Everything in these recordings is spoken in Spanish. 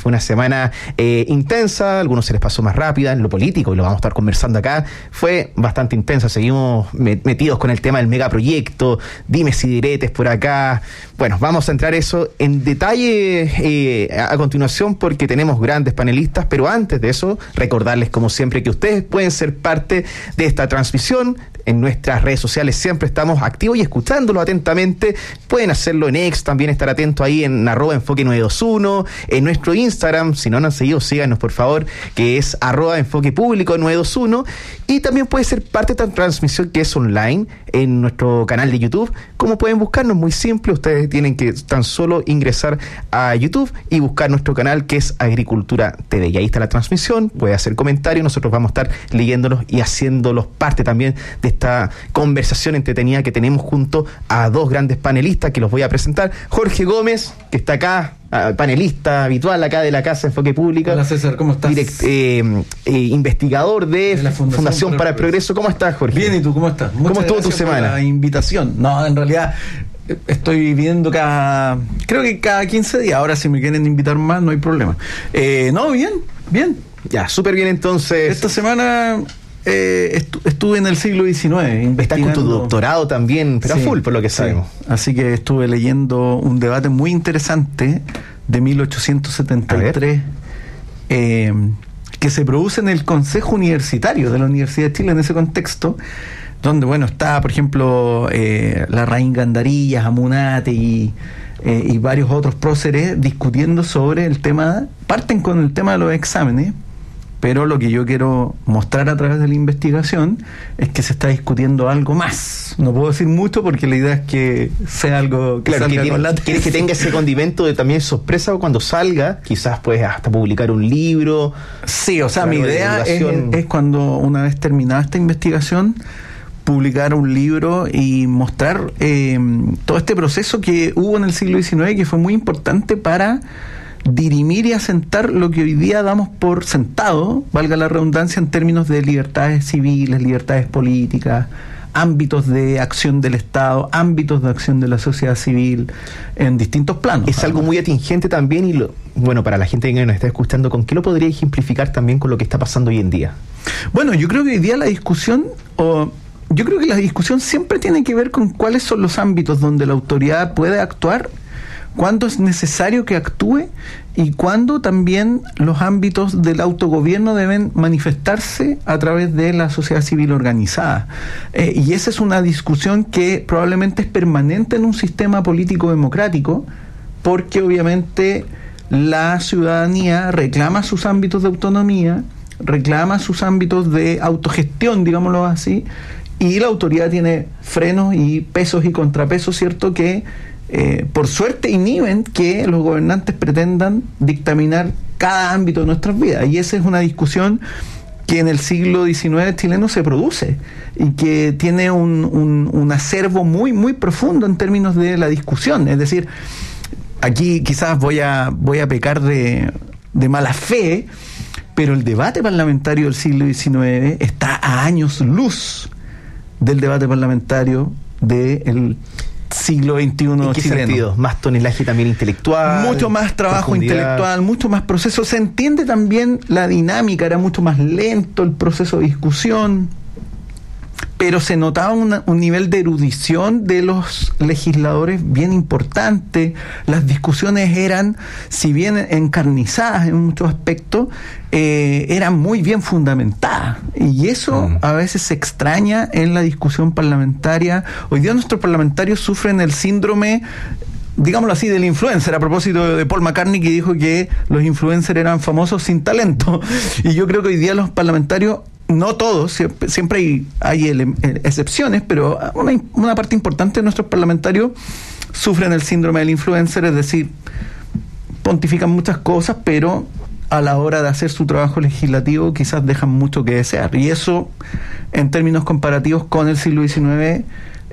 fue una semana intensa, a algunos se les pasó más rápida, en lo político, y lo vamos a estar conversando acá, fue bastante intensa, seguimos metidos con el tema del megaproyecto, dimes y diretes por acá. Bueno, vamos a entrar eso en detalle a continuación porque tenemos grandes panelistas, pero antes de eso, recordarles como siempre que ustedes pueden ser parte de esta transmisión. En nuestras redes sociales siempre estamos activos y escuchándolo atentamente. Pueden hacerlo en X, también estar atento ahí en @enfoque921, en nuestro Instagram, si no nos han seguido, síganos por favor, que es @enfoquepúblico921, y también puede ser parte de esta transmisión que es online en nuestro canal de YouTube. ¿Cómo pueden buscarnos? Muy simple, ustedes tienen que tan solo ingresar a YouTube y buscar nuestro canal que es Agricultura TV, y ahí está la transmisión, puede hacer comentarios, nosotros vamos a estar leyéndolos y haciéndolos parte también de esta conversación entretenida que tenemos junto a dos grandes panelistas que los voy a presentar. Jorge Gómez, que está acá, panelista habitual acá de la Casa Enfoque Público. Hola César, ¿cómo estás? Investigador de la Fundación para el Progreso. ¿Cómo estás, Jorge? Bien, ¿y tú cómo estás? ¿Cómo estuvo tu semana? Por la invitación. No, en realidad estoy viendo creo que cada 15 días. Ahora si me quieren invitar más no hay problema. No, bien. Ya, súper bien entonces. Esta semana estuve en el siglo XIX. Estás con tu doctorado también, pero sí, a full por lo que sabemos. Así que estuve leyendo un debate muy interesante de 1873 que se produce en el Consejo Universitario de la Universidad de Chile en ese contexto, donde está, por ejemplo, Larraín Gandarillas, Amunate y varios otros próceres discutiendo sobre el tema. Parten con el tema de los exámenes, pero lo que yo quiero mostrar a través de la investigación es que se está discutiendo algo más. No puedo decir mucho porque la idea es que sea algo que claro, salga con la... ¿Quieres que tenga ese condimento de también sorpresa cuando salga? Quizás puedes hasta publicar un libro. Sí, o sea, mi idea es cuando una vez terminada esta investigación publicar un libro y mostrar todo este proceso que hubo en el siglo XIX, que fue muy importante para dirimir y asentar lo que hoy día damos por sentado, valga la redundancia, en términos de libertades civiles, libertades políticas, ámbitos de acción del Estado, ámbitos de acción de la sociedad civil, en distintos planos. Es algo muy atingente también y para la gente que nos está escuchando, ¿con qué lo podría ejemplificar también con lo que está pasando hoy en día? Bueno, yo creo que hoy día la discusión siempre tiene que ver con cuáles son los ámbitos donde la autoridad puede actuar, cuándo es necesario que actúe y cuándo también los ámbitos del autogobierno deben manifestarse a través de la sociedad civil organizada. Y esa es una discusión que probablemente es permanente en un sistema político democrático, porque obviamente la ciudadanía reclama sus ámbitos de autonomía, reclama sus ámbitos de autogestión, digámoslo así, y la autoridad tiene frenos y pesos y contrapesos, ¿cierto?, que por suerte inhiben que los gobernantes pretendan dictaminar cada ámbito de nuestras vidas. Y esa es una discusión que en el siglo XIX chileno se produce y que tiene un acervo muy, muy profundo en términos de la discusión. Es decir, aquí quizás voy a pecar de mala fe, pero el debate parlamentario del siglo XIX está a años luz del debate parlamentario del siglo XXI chileno. ¿En qué sentido? ¿Más tonelaje también intelectual? Mucho más trabajo intelectual, mucho más proceso. Se entiende también la dinámica, era mucho más lento el proceso de discusión, pero se notaba un nivel de erudición de los legisladores bien importante. Las discusiones eran, si bien encarnizadas en muchos aspectos, eran muy bien fundamentadas. Y eso a veces se extraña en la discusión parlamentaria. Hoy día nuestros parlamentarios sufren el síndrome, digámoslo así, del influencer, a propósito de Paul McCartney, que dijo que los influencers eran famosos sin talento. Y yo creo que hoy día los parlamentarios, no todos, siempre hay excepciones, pero una parte importante de nuestros parlamentarios sufren el síndrome del influencer, es decir, pontifican muchas cosas, pero a la hora de hacer su trabajo legislativo quizás dejan mucho que desear. Y eso, en términos comparativos con el siglo XIX,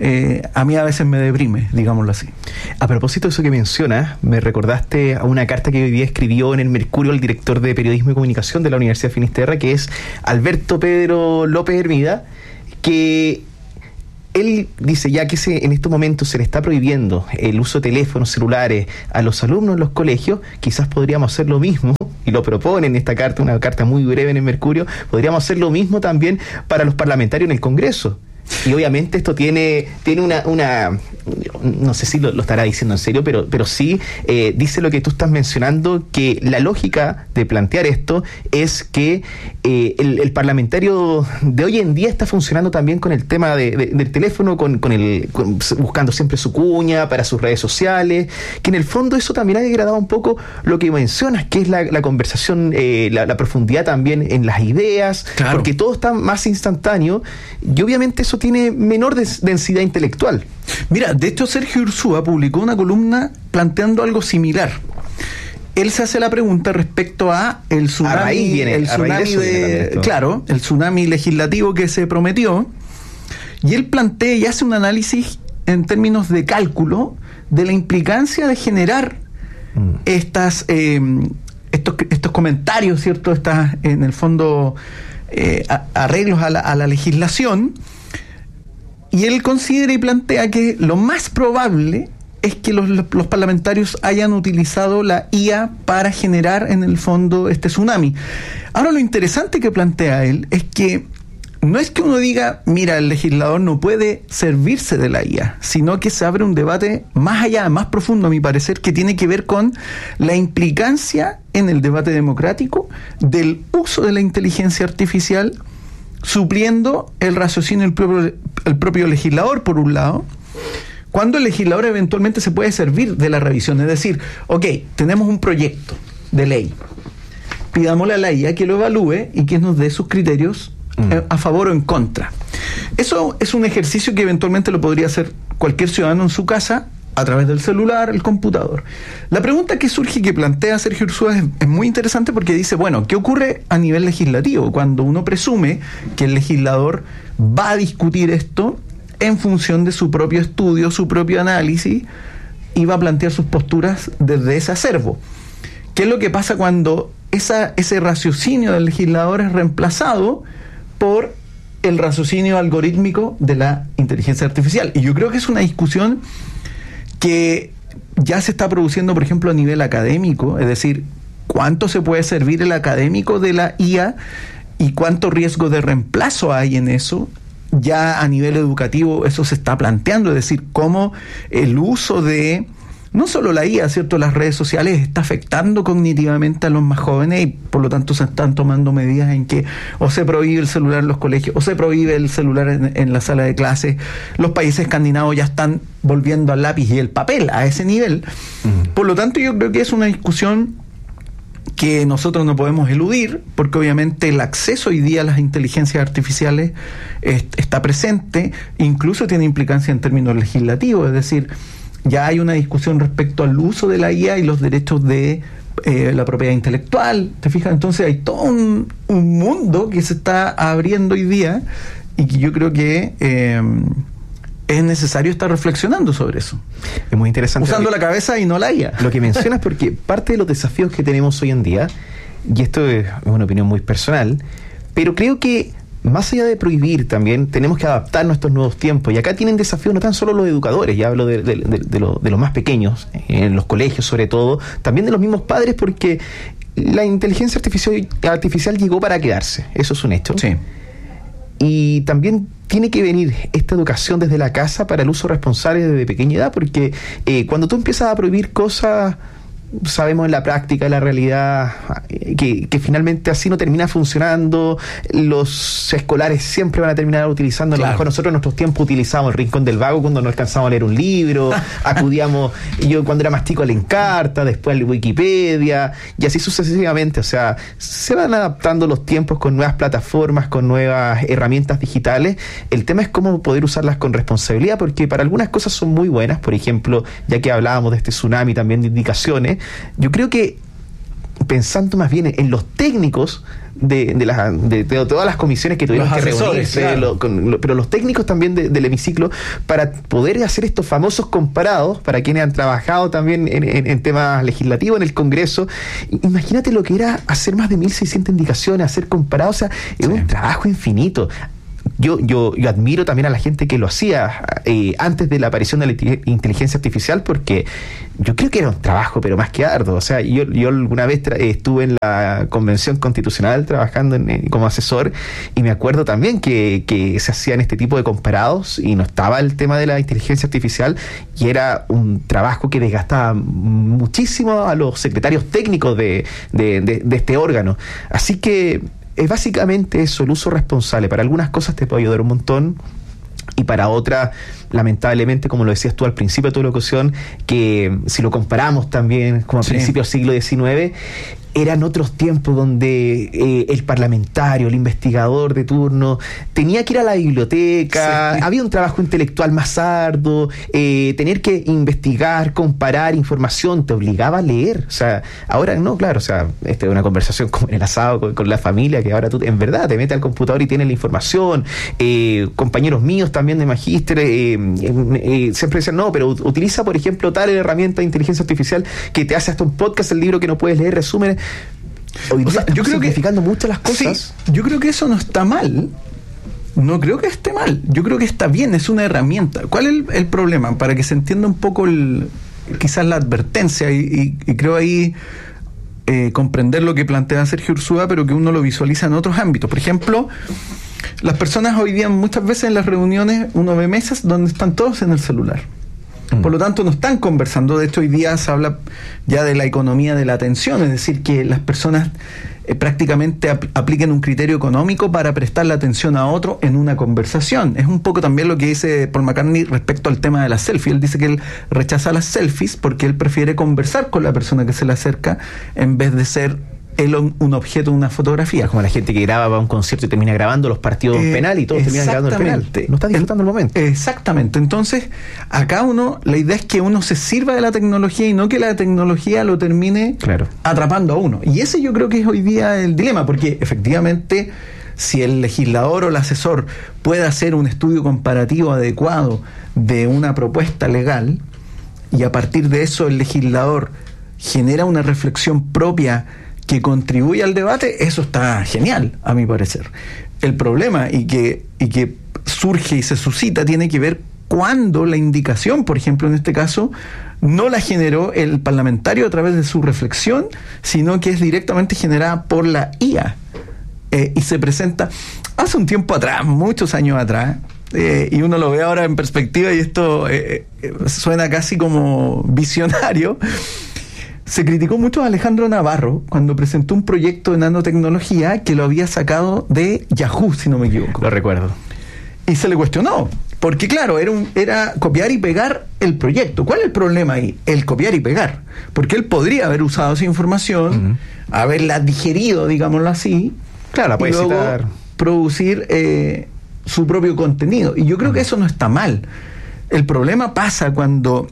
a mí a veces me deprime, digámoslo así. A propósito de eso que mencionas, me recordaste a una carta que hoy día escribió en el Mercurio el director de Periodismo y Comunicación de la Universidad de Finisterra, que es Alberto Pedro López Hermida, que él dice ya que en estos momentos se le está prohibiendo el uso de teléfonos celulares a los alumnos en los colegios, quizás podríamos hacer lo mismo, y lo propone en esta carta, una carta muy breve en el Mercurio, podríamos hacer lo mismo también para los parlamentarios en el Congreso. Y obviamente esto tiene una no sé si lo estará diciendo en serio, pero sí dice lo que tú estás mencionando, que la lógica de plantear esto es que el parlamentario de hoy en día está funcionando también con el tema del teléfono, buscando siempre su cuña para sus redes sociales, que en el fondo eso también ha degradado un poco lo que mencionas, que es la conversación, la profundidad también en las ideas, claro, porque todo está más instantáneo y obviamente eso tiene menor densidad intelectual. Mira, de hecho Sergio Ursúa publicó una columna planteando algo similar. Él se hace la pregunta respecto a el tsunami, el tsunami legislativo que se prometió, y él plantea y hace un análisis en términos de cálculo de la implicancia de generar estos comentarios, ¿cierto? En el fondo arreglos a la legislación. Y él considera y plantea que lo más probable es que los parlamentarios hayan utilizado la IA para generar en el fondo este tsunami. Ahora, lo interesante que plantea él es que no es que uno diga, mira, el legislador no puede servirse de la IA, sino que se abre un debate más allá, más profundo, a mi parecer, que tiene que ver con la implicancia en el debate democrático del uso de la inteligencia artificial, supliendo el raciocinio el propio legislador, por un lado, cuando el legislador eventualmente se puede servir de la revisión. Es decir, ok, tenemos un proyecto de ley, pidámosle a la IA que lo evalúe y que nos dé sus criterios a favor o en contra. Eso es un ejercicio que eventualmente lo podría hacer cualquier ciudadano en su casa, a través del celular, el computador. La pregunta que surge y que plantea Sergio Ursúa es muy interesante, porque dice, bueno, ¿qué ocurre a nivel legislativo cuando uno presume que el legislador va a discutir esto en función de su propio estudio, su propio análisis, y va a plantear sus posturas desde ese acervo? ¿Qué es lo que pasa cuando ese raciocinio del legislador es reemplazado por el raciocinio algorítmico de la inteligencia artificial? Y yo creo que es una discusión que ya se está produciendo, por ejemplo, a nivel académico, es decir, cuánto se puede servir el académico de la IA y cuánto riesgo de reemplazo hay en eso. Ya a nivel educativo eso se está planteando, es decir, cómo el uso de no solo la IA, ¿cierto?, las redes sociales está afectando cognitivamente a los más jóvenes, y por lo tanto se están tomando medidas en que o se prohíbe el celular en los colegios o se prohíbe el celular en la sala de clases. Los países escandinavos ya están volviendo al lápiz y el papel a ese nivel. Por lo tanto, yo creo que es una discusión que nosotros no podemos eludir, porque obviamente el acceso hoy día a las inteligencias artificiales está presente, incluso tiene implicancia en términos legislativos, es decir, ya hay una discusión respecto al uso de la IA y los derechos de la propiedad intelectual, ¿te fijas? Entonces hay todo un mundo que se está abriendo hoy día y que yo creo que es necesario estar reflexionando sobre eso. Es muy interesante. Usando la cabeza y no la IA. Lo que mencionas, porque parte de los desafíos que tenemos hoy en día, y esto es una opinión muy personal, pero creo que más allá de prohibir también, tenemos que adaptarnos a estos nuevos tiempos. Y acá tienen desafíos no tan solo los educadores, ya hablo de los más pequeños, en los colegios sobre todo, también de los mismos padres, porque la inteligencia artificial llegó para quedarse, eso es un hecho. Sí. Y también tiene que venir esta educación desde la casa para el uso responsable desde pequeña edad, porque cuando tú empiezas a prohibir cosas, sabemos en la práctica, en la realidad, que finalmente así no termina funcionando. Los escolares siempre van a terminar utilizando, claro. A lo mejor nosotros en nuestros tiempos utilizábamos el Rincón del Vago cuando no alcanzábamos a leer un libro, acudíamos, yo cuando era más chico, al Encarta, después al Wikipedia, y así sucesivamente. O sea, se van adaptando los tiempos con nuevas plataformas, con nuevas herramientas digitales. El tema es cómo poder usarlas con responsabilidad, porque para algunas cosas son muy buenas. Por ejemplo, ya que hablábamos de este tsunami también de indicaciones, yo creo que pensando más bien en los técnicos de todas las comisiones que tuvieron que reunirse, claro. Pero los técnicos también del hemiciclo, para poder hacer estos famosos comparados, para quienes han trabajado también en temas legislativos en el Congreso. Imagínate lo que era hacer más de 1.600 indicaciones, hacer comparados, o sea, es un trabajo infinito. yo admiro también a la gente que lo hacía antes de la aparición de la inteligencia artificial, porque yo creo que era un trabajo, pero más que arduo. O sea, yo alguna vez estuve en la Convención Constitucional trabajando como asesor, y me acuerdo también que se hacían este tipo de comparados y no estaba el tema de la inteligencia artificial, y era un trabajo que desgastaba muchísimo a los secretarios técnicos de este órgano. Así que es básicamente eso, el uso responsable. Para algunas cosas te puede ayudar un montón, y para otras, lamentablemente, como lo decías tú al principio de tu locución, que si lo comparamos también como a principios del siglo XIX, eran otros tiempos donde el parlamentario, el investigador de turno, tenía que ir a la biblioteca, había un trabajo intelectual más arduo, tener que investigar, comparar información, te obligaba a leer. O sea, ahora no, claro, o sea, esta es una conversación como en el asado con la familia, que ahora tú en verdad te metes al computador y tienes la información. Compañeros míos también de magíster siempre decían, no, pero utiliza, por ejemplo, tal herramienta de inteligencia artificial que te hace hasta un podcast, el libro que no puedes leer, resúmenes. Hoy día yo creo simplificando mucho las cosas. Sí, yo creo que eso no está mal. No creo que esté mal. Yo creo que está bien, es una herramienta. ¿Cuál es el problema? Para que se entienda un poco quizás la advertencia, y creo ahí comprender lo que plantea Sergio Urzúa, pero que uno lo visualiza en otros ámbitos. Por ejemplo, las personas hoy día, muchas veces en las reuniones, uno ve mesas donde están todos en el celular. Por lo tanto, no están conversando. De hecho, hoy día se habla ya de la economía de la atención, es decir, que las personas prácticamente apliquen un criterio económico para prestar la atención a otro en una conversación. Es un poco también lo que dice Paul McCartney respecto al tema de las selfies. Él dice que él rechaza las selfies porque él prefiere conversar con la persona que se le acerca en vez de ser él un objeto de una fotografía. Es como la gente que graba para un concierto y termina grabando los partidos penales, y todos terminan grabando el penal. No está disfrutando el momento. Exactamente. Entonces, acá la idea es que uno se sirva de la tecnología y no que la tecnología lo termine atrapando a uno. Y ese yo creo que es hoy día el dilema, porque efectivamente, si el legislador o el asesor puede hacer un estudio comparativo adecuado de una propuesta legal, y a partir de eso el legislador genera una reflexión propia que contribuye al debate, eso está genial, a mi parecer. El problema, y que surge y se suscita, tiene que ver cuando la indicación, por ejemplo, en este caso, no la generó el parlamentario a través de su reflexión, sino que es directamente generada por la IA. Y se presenta hace un tiempo atrás, muchos años atrás, y uno lo ve ahora en perspectiva, y esto suena casi como visionario. Se criticó mucho a Alejandro Navarro cuando presentó un proyecto de nanotecnología que lo había sacado de Yahoo, si no me equivoco. Lo recuerdo. Y se le cuestionó, porque claro, era copiar y pegar el proyecto. ¿Cuál es el problema ahí? El copiar y pegar. Porque él podría haber usado esa información, haberla digerido, digámoslo así, claro, la puede y luego citar, producir su propio contenido. Y yo creo que eso no está mal. El problema pasa cuando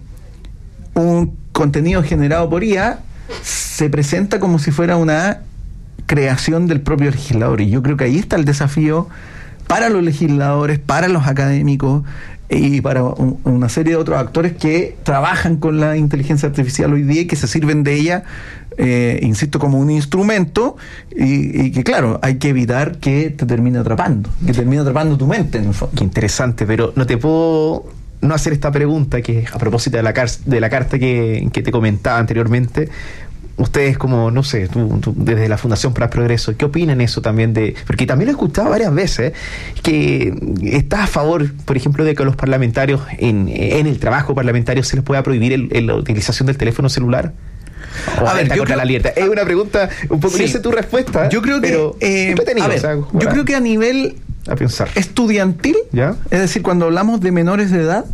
un contenido generado por IA se presenta como si fuera una creación del propio legislador, y yo creo que ahí está el desafío para los legisladores, para los académicos y para una serie de otros actores que trabajan con la inteligencia artificial hoy día y que se sirven de ella, insisto, como un instrumento, y que claro, hay que evitar que te termine atrapando, que termine atrapando tu mente en el fondo. Qué interesante, pero no te puedo no hacer esta pregunta, que a propósito de la carta que te comentaba anteriormente. Ustedes, como, no sé, tú desde la Fundación para el Progreso, ¿qué opinan eso también porque también lo he escuchado varias veces, que está a favor, por ejemplo, de que a los parlamentarios en el trabajo parlamentario se les pueda prohibir la utilización del teléfono celular? A ver, contra la libertad. Es una pregunta un poco, no sé tu respuesta. Yo creo que yo creo que a nivel a pensar estudiantil, ¿ya? Es decir, cuando hablamos de menores de edad,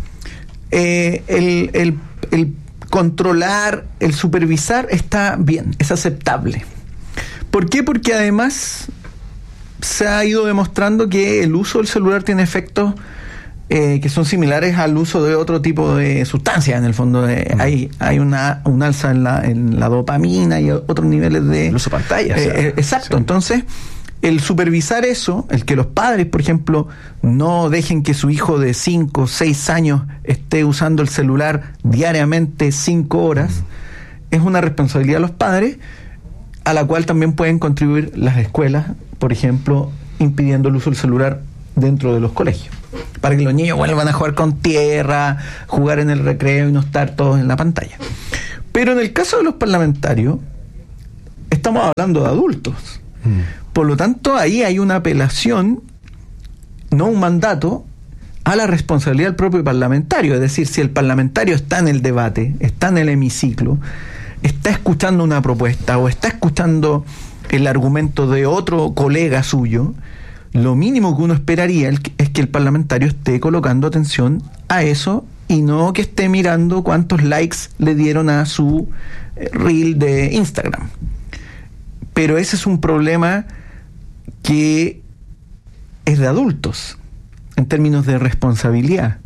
el controlar, el supervisar está bien, es aceptable. ¿Por qué? Porque además se ha ido demostrando que el uso del celular tiene efectos que son similares al uso de otro tipo de sustancias. En el fondo hay un alza en la dopamina y otros niveles de... El uso de pantallas. Exacto, sí. Entonces el supervisar eso, el que los padres, por ejemplo, no dejen que su hijo de 5 o 6 años esté usando el celular diariamente 5 horas, es una responsabilidad de los padres, a la cual también pueden contribuir las escuelas, por ejemplo, impidiendo el uso del celular dentro de los colegios, para que los niños vuelvan a jugar con tierra, jugar en el recreo y no estar todos en la pantalla. Pero en el caso de los parlamentarios, estamos hablando de adultos. Por lo tanto, ahí hay una apelación, no un mandato, a la responsabilidad del propio parlamentario. Es decir, si el parlamentario está en el debate, está en el hemiciclo, está escuchando una propuesta o está escuchando el argumento de otro colega suyo, lo mínimo que uno esperaría es que el parlamentario esté colocando atención a eso y no que esté mirando cuántos likes le dieron a su reel de Instagram. Pero ese es un problema que es de adultos en términos de responsabilidad.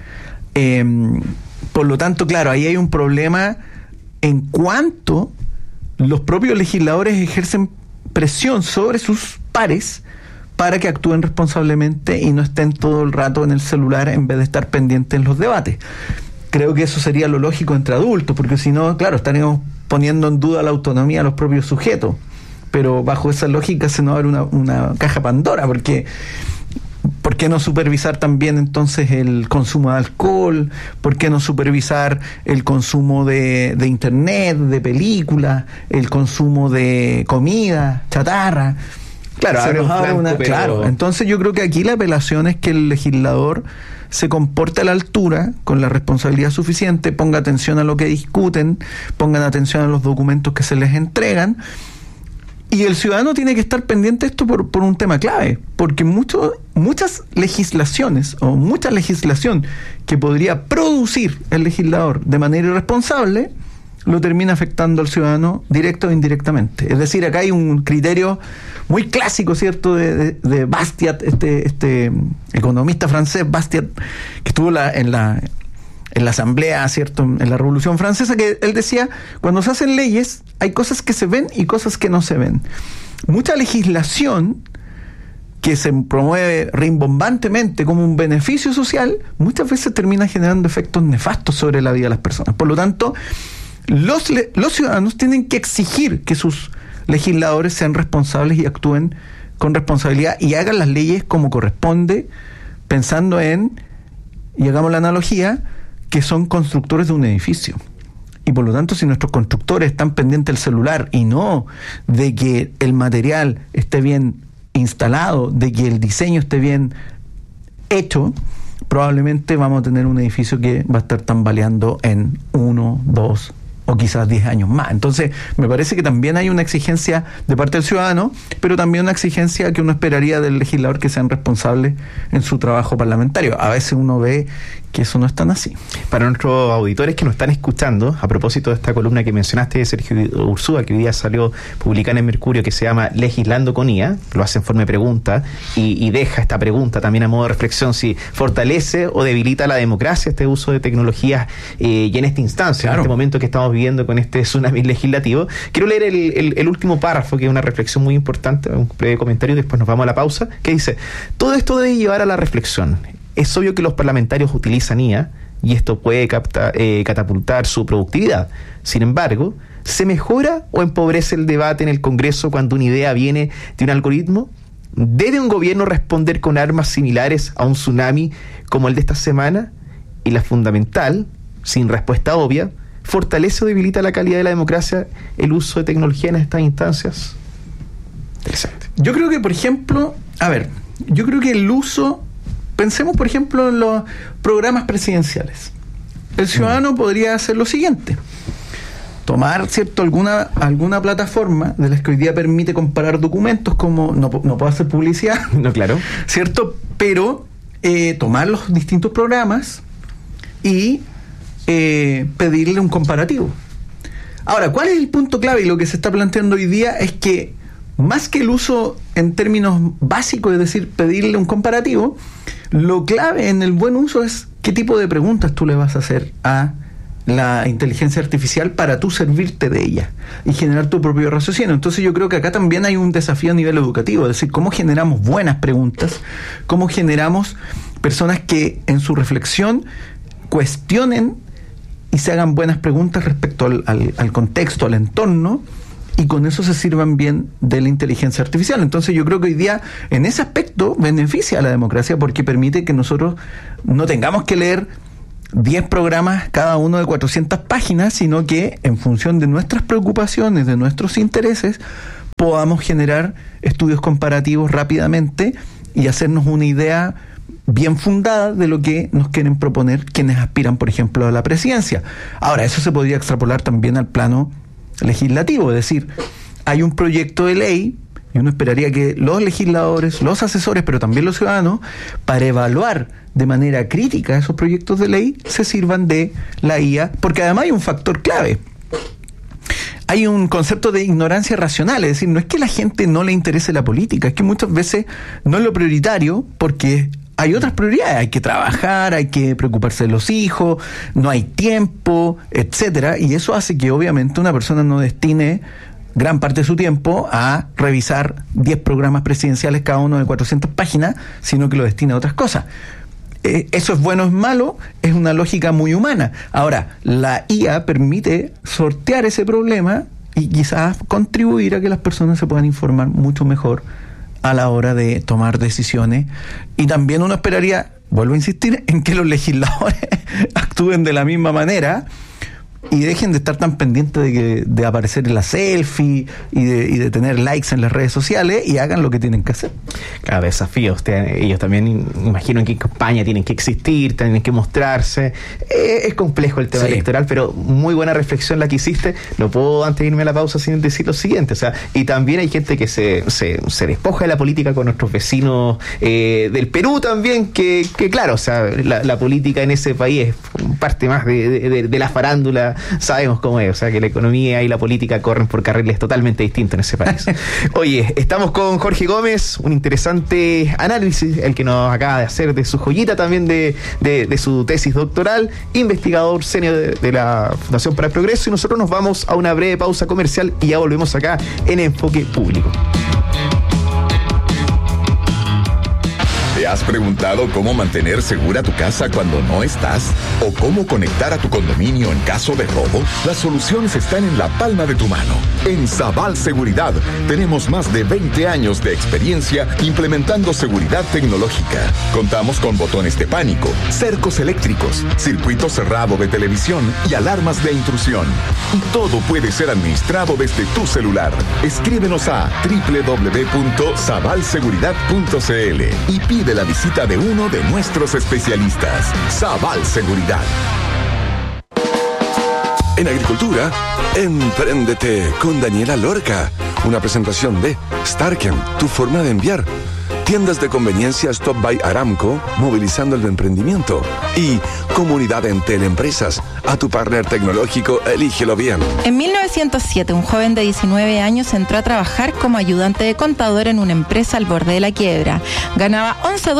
Por lo tanto, claro, ahí hay un problema en cuanto los propios legisladores ejercen presión sobre sus pares para que actúen responsablemente y no estén todo el rato en el celular en vez de estar pendientes en los debates. Creo que eso sería lo lógico entre adultos, porque si no, claro, estaríamos poniendo en duda la autonomía de los propios sujetos. Pero bajo esa lógica se nos abre una caja Pandora, porque ¿por qué no supervisar también entonces el consumo de alcohol? ¿Por qué no supervisar el consumo de internet, de películas, el consumo de comida, chatarra? Claro, entonces yo creo que aquí la apelación es que el legislador se comporte a la altura, con la responsabilidad suficiente, ponga atención a lo que discuten, pongan atención a los documentos que se les entregan. Y el ciudadano tiene que estar pendiente de esto por un tema clave, porque muchas legislaciones o mucha legislación que podría producir el legislador de manera irresponsable lo termina afectando al ciudadano directo o indirectamente. Es decir, acá hay un criterio muy clásico, ¿cierto?, de Bastiat, este economista francés, Bastiat, que estuvo en la asamblea, ¿cierto?, en la Revolución Francesa, que él decía, cuando se hacen leyes, hay cosas que se ven y cosas que no se ven. Mucha legislación que se promueve rimbombantemente como un beneficio social, muchas veces termina generando efectos nefastos sobre la vida de las personas. Por lo tanto, los ciudadanos tienen que exigir que sus legisladores sean responsables y actúen con responsabilidad y hagan las leyes como corresponde, pensando en, y hagamos la analogía, que son constructores de un edificio. Y por lo tanto, si nuestros constructores están pendientes del celular y no de que el material esté bien instalado, de que el diseño esté bien hecho, probablemente vamos a tener un edificio que va a estar tambaleando en 1, 2 o quizás 10 años más. Entonces, me parece que también hay una exigencia de parte del ciudadano, pero también una exigencia que uno esperaría del legislador, que sean responsables en su trabajo parlamentario. A veces uno ve que eso no es tan así. Para nuestros auditores que nos están escuchando, a propósito de esta columna que mencionaste de Sergio Ursúa, que hoy día salió publicada en Mercurio, que se llama Legislando con IA, lo hace en forma de pregunta y deja esta pregunta también a modo de reflexión: si fortalece o debilita la democracia este uso de tecnologías y en esta instancia, claro, en este momento que estamos viviendo con este tsunami legislativo. Quiero leer el último párrafo, que es una reflexión muy importante, un breve comentario y después nos vamos a la pausa, que dice: todo esto debe llevar a la reflexión. Es obvio que los parlamentarios utilizan IA y esto puede catapultar su productividad. Sin embargo, ¿se mejora o empobrece el debate en el Congreso cuando una idea viene de un algoritmo? ¿Debe un gobierno responder con armas similares a un tsunami como el de esta semana? Y la fundamental, sin respuesta obvia, ¿fortalece o debilita la calidad de la democracia el uso de tecnología en estas instancias? Interesante. Yo creo que, por ejemplo, el uso... Pensemos, por ejemplo, en los programas presidenciales. El ciudadano podría hacer lo siguiente: tomar, ¿cierto?, alguna plataforma de las que hoy día permite comparar documentos, como no puedo hacer publicidad, no, claro, ¿cierto?, pero tomar los distintos programas y pedirle un comparativo. Ahora, ¿cuál es el punto clave? Y lo que se está planteando hoy día es que, más que el uso en términos básicos, es decir, pedirle un comparativo, lo clave en el buen uso es qué tipo de preguntas tú le vas a hacer a la inteligencia artificial para tú servirte de ella y generar tu propio raciocinio. Entonces yo creo que acá también hay un desafío a nivel educativo, es decir, cómo generamos buenas preguntas, cómo generamos personas que en su reflexión cuestionen y se hagan buenas preguntas respecto al contexto, al entorno, y con eso se sirvan bien de la inteligencia artificial. Entonces yo creo que hoy día en ese aspecto beneficia a la democracia porque permite que nosotros no tengamos que leer 10 programas, cada uno de 400 páginas, sino que en función de nuestras preocupaciones, de nuestros intereses, podamos generar estudios comparativos rápidamente y hacernos una idea bien fundada de lo que nos quieren proponer quienes aspiran, por ejemplo, a la presidencia. Ahora, eso se podría extrapolar también al plano legislativo, es decir, hay un proyecto de ley y uno esperaría que los legisladores, los asesores, pero también los ciudadanos, para evaluar de manera crítica esos proyectos de ley, se sirvan de la IA, porque además hay un factor clave. Hay un concepto de ignorancia racional, es decir, no es que a la gente no le interese la política, es que muchas veces no es lo prioritario porque hay otras prioridades, hay que trabajar, hay que preocuparse de los hijos, no hay tiempo, etcétera, y eso hace que obviamente una persona no destine gran parte de su tiempo a revisar 10 programas presidenciales, cada uno de 400 páginas, sino que lo destina a otras cosas. ¿Eso es bueno o es malo? Es una lógica muy humana. Ahora, la IA permite sortear ese problema y quizás contribuir a que las personas se puedan informar mucho mejor a la hora de tomar decisiones. Y también uno esperaría, vuelvo a insistir, en que los legisladores actúen de la misma manera y dejen de estar tan pendientes de aparecer en la selfie y de tener likes en las redes sociales y hagan lo que tienen que hacer. Claro, desafíos. Ellos también, imagino que en campaña tienen que existir, tienen que mostrarse. Es complejo el tema electoral, pero muy buena reflexión la que hiciste. No puedo, antes de irme a la pausa, sin decir lo siguiente. O sea, y también hay gente que se despoja de la política con nuestros vecinos del Perú también, que claro, o sea, la política en ese país es parte más de la farándula. Sabemos cómo es, o sea que la economía y la política corren por carriles totalmente distintos en ese país. Oye, estamos con Jorge Gómez, un interesante análisis, el que nos acaba de hacer de su joyita también de su tesis doctoral, investigador senior de la Fundación para el Progreso, y nosotros nos vamos a una breve pausa comercial y ya volvemos acá en Enfoque Público. ¿Te has preguntado cómo mantener segura tu casa cuando no estás? ¿O cómo conectar a tu condominio en caso de robo? Las soluciones están en la palma de tu mano. En Sabal Seguridad tenemos más de 20 años de experiencia implementando seguridad tecnológica. Contamos con botones de pánico, cercos eléctricos, circuito cerrado de televisión y alarmas de intrusión. Y todo puede ser administrado desde tu celular. Escríbenos a www.sabalseguridad.cl y pide la visita de uno de nuestros especialistas. Sabal Seguridad. En agricultura, empréndete con Daniela Lorca. Una presentación de Starken, tu forma de enviar. Tiendas de conveniencia Stop by Aramco, movilizando el emprendimiento. Y Comunidad Entel Empresas, a tu partner tecnológico, elígelo bien. En 1907, un joven de 19 años entró a trabajar como ayudante de contador en una empresa al borde de la quiebra. Ganaba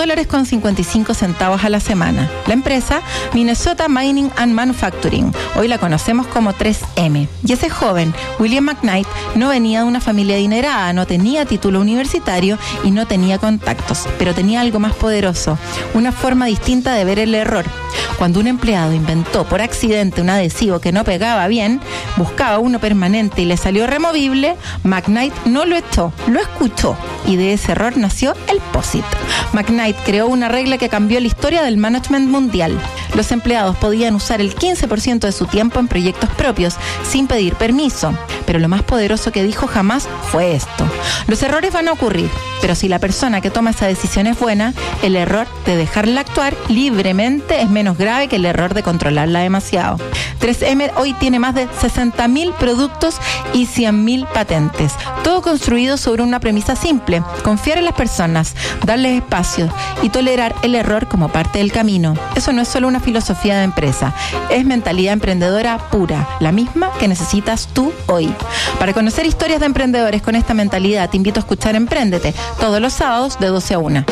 $11.55 a la semana. La empresa, Minnesota Mining and Manufacturing. Hoy la conocemos como 3M. Y ese joven, William McKnight, no venía de una familia adinerada, no tenía título universitario y no tenía contactos, pero tenía algo más poderoso, una forma distinta de ver el error. Cuando un empleado inventó por accidente un adhesivo que no pegaba bien, buscaba uno permanente y le salió removible, McKnight no lo echó, lo escuchó, y de ese error nació el POSIT. McKnight creó una regla que cambió la historia del management mundial. Los empleados podían usar el 15% de su tiempo en proyectos propios, sin pedir permiso. Pero lo más poderoso que dijo jamás fue esto: los errores van a ocurrir, pero si la persona que toma esa decisión es buena, el error de dejarla actuar libremente es menos grave que el error de controlarla demasiado. 3M hoy tiene más de 60.000 productos y 100.000 patentes. Todo construido sobre una premisa simple: confiar en las personas, darles espacio y tolerar el error como parte del camino. Eso no es solo una filosofía de empresa, es mentalidad emprendedora pura, la misma que necesitas tú hoy. Para conocer historias de emprendedores con esta mentalidad, te invito a escuchar Empréndete, todos los sábados de 12 a 1.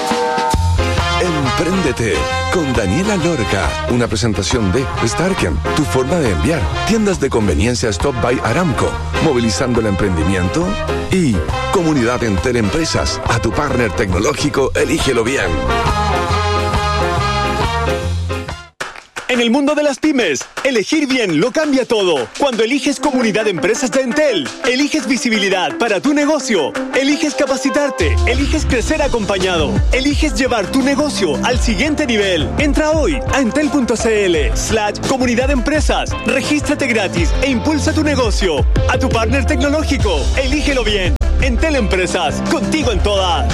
Empréndete con Daniela Lorca, una presentación de Starken, tu forma de enviar. Tiendas de conveniencia Stop by Aramco, movilizando el emprendimiento. Y Comunidad Entel Empresas, a tu partner tecnológico, elígelo bien. En el mundo de las pymes, elegir bien lo cambia todo. Cuando eliges Comunidad de Empresas de Entel, eliges visibilidad para tu negocio, eliges capacitarte, eliges crecer acompañado, eliges llevar tu negocio al siguiente nivel. Entra hoy a entel.cl/comunidad de empresas, regístrate gratis e impulsa tu negocio. A tu partner tecnológico, elígelo bien. Entel Empresas, contigo en todas.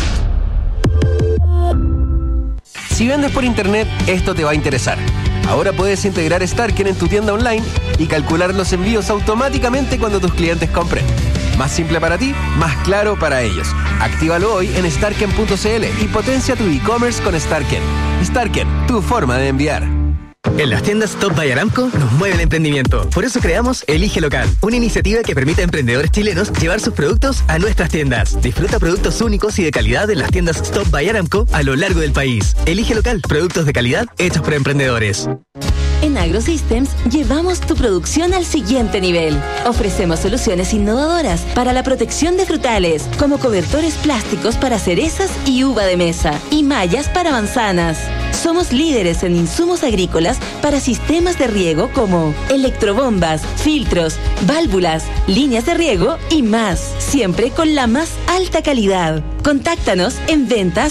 Si vendes por internet, esto te va a interesar. Ahora puedes integrar Starken en tu tienda online y calcular los envíos automáticamente cuando tus clientes compren. Más simple para ti, más claro para ellos. Actívalo hoy en starken.cl y potencia tu e-commerce con Starken. Starken, tu forma de enviar. En las tiendas Stop by Aramco nos mueve el emprendimiento. Por eso creamos Elige Local, una iniciativa que permite a emprendedores chilenos llevar sus productos a nuestras tiendas. Disfruta productos únicos y de calidad en las tiendas Stop by Aramco a lo largo del país. Elige Local, productos de calidad hechos por emprendedores. En AgroSystems llevamos tu producción al siguiente nivel. Ofrecemos soluciones innovadoras para la protección de frutales, como cobertores plásticos para cerezas y uva de mesa, y mallas para manzanas. Somos líderes en insumos agrícolas para sistemas de riego como electrobombas, filtros, válvulas, líneas de riego y más, siempre con la más alta calidad. Contáctanos en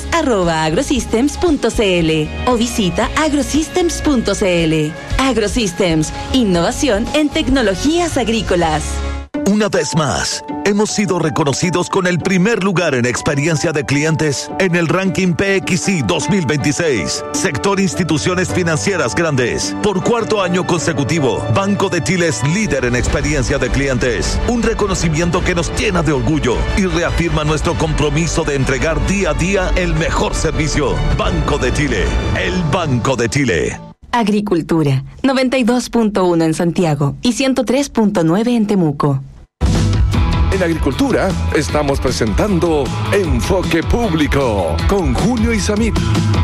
ventas@agrosystems.cl o visita agrosystems.cl. AgroSystems, innovación en tecnologías agrícolas. Una vez más, hemos sido reconocidos con el primer lugar en experiencia de clientes en el ranking PXI 2026. Sector Instituciones Financieras Grandes. Por cuarto año consecutivo, Banco de Chile es líder en experiencia de clientes. Un reconocimiento que nos llena de orgullo y reafirma nuestro compromiso de entregar día a día el mejor servicio. Banco de Chile, el Banco de Chile. Agricultura, 92.1 en Santiago y 103.9 en Temuco. En Agricultura estamos presentando Enfoque Público con Julio Isamit.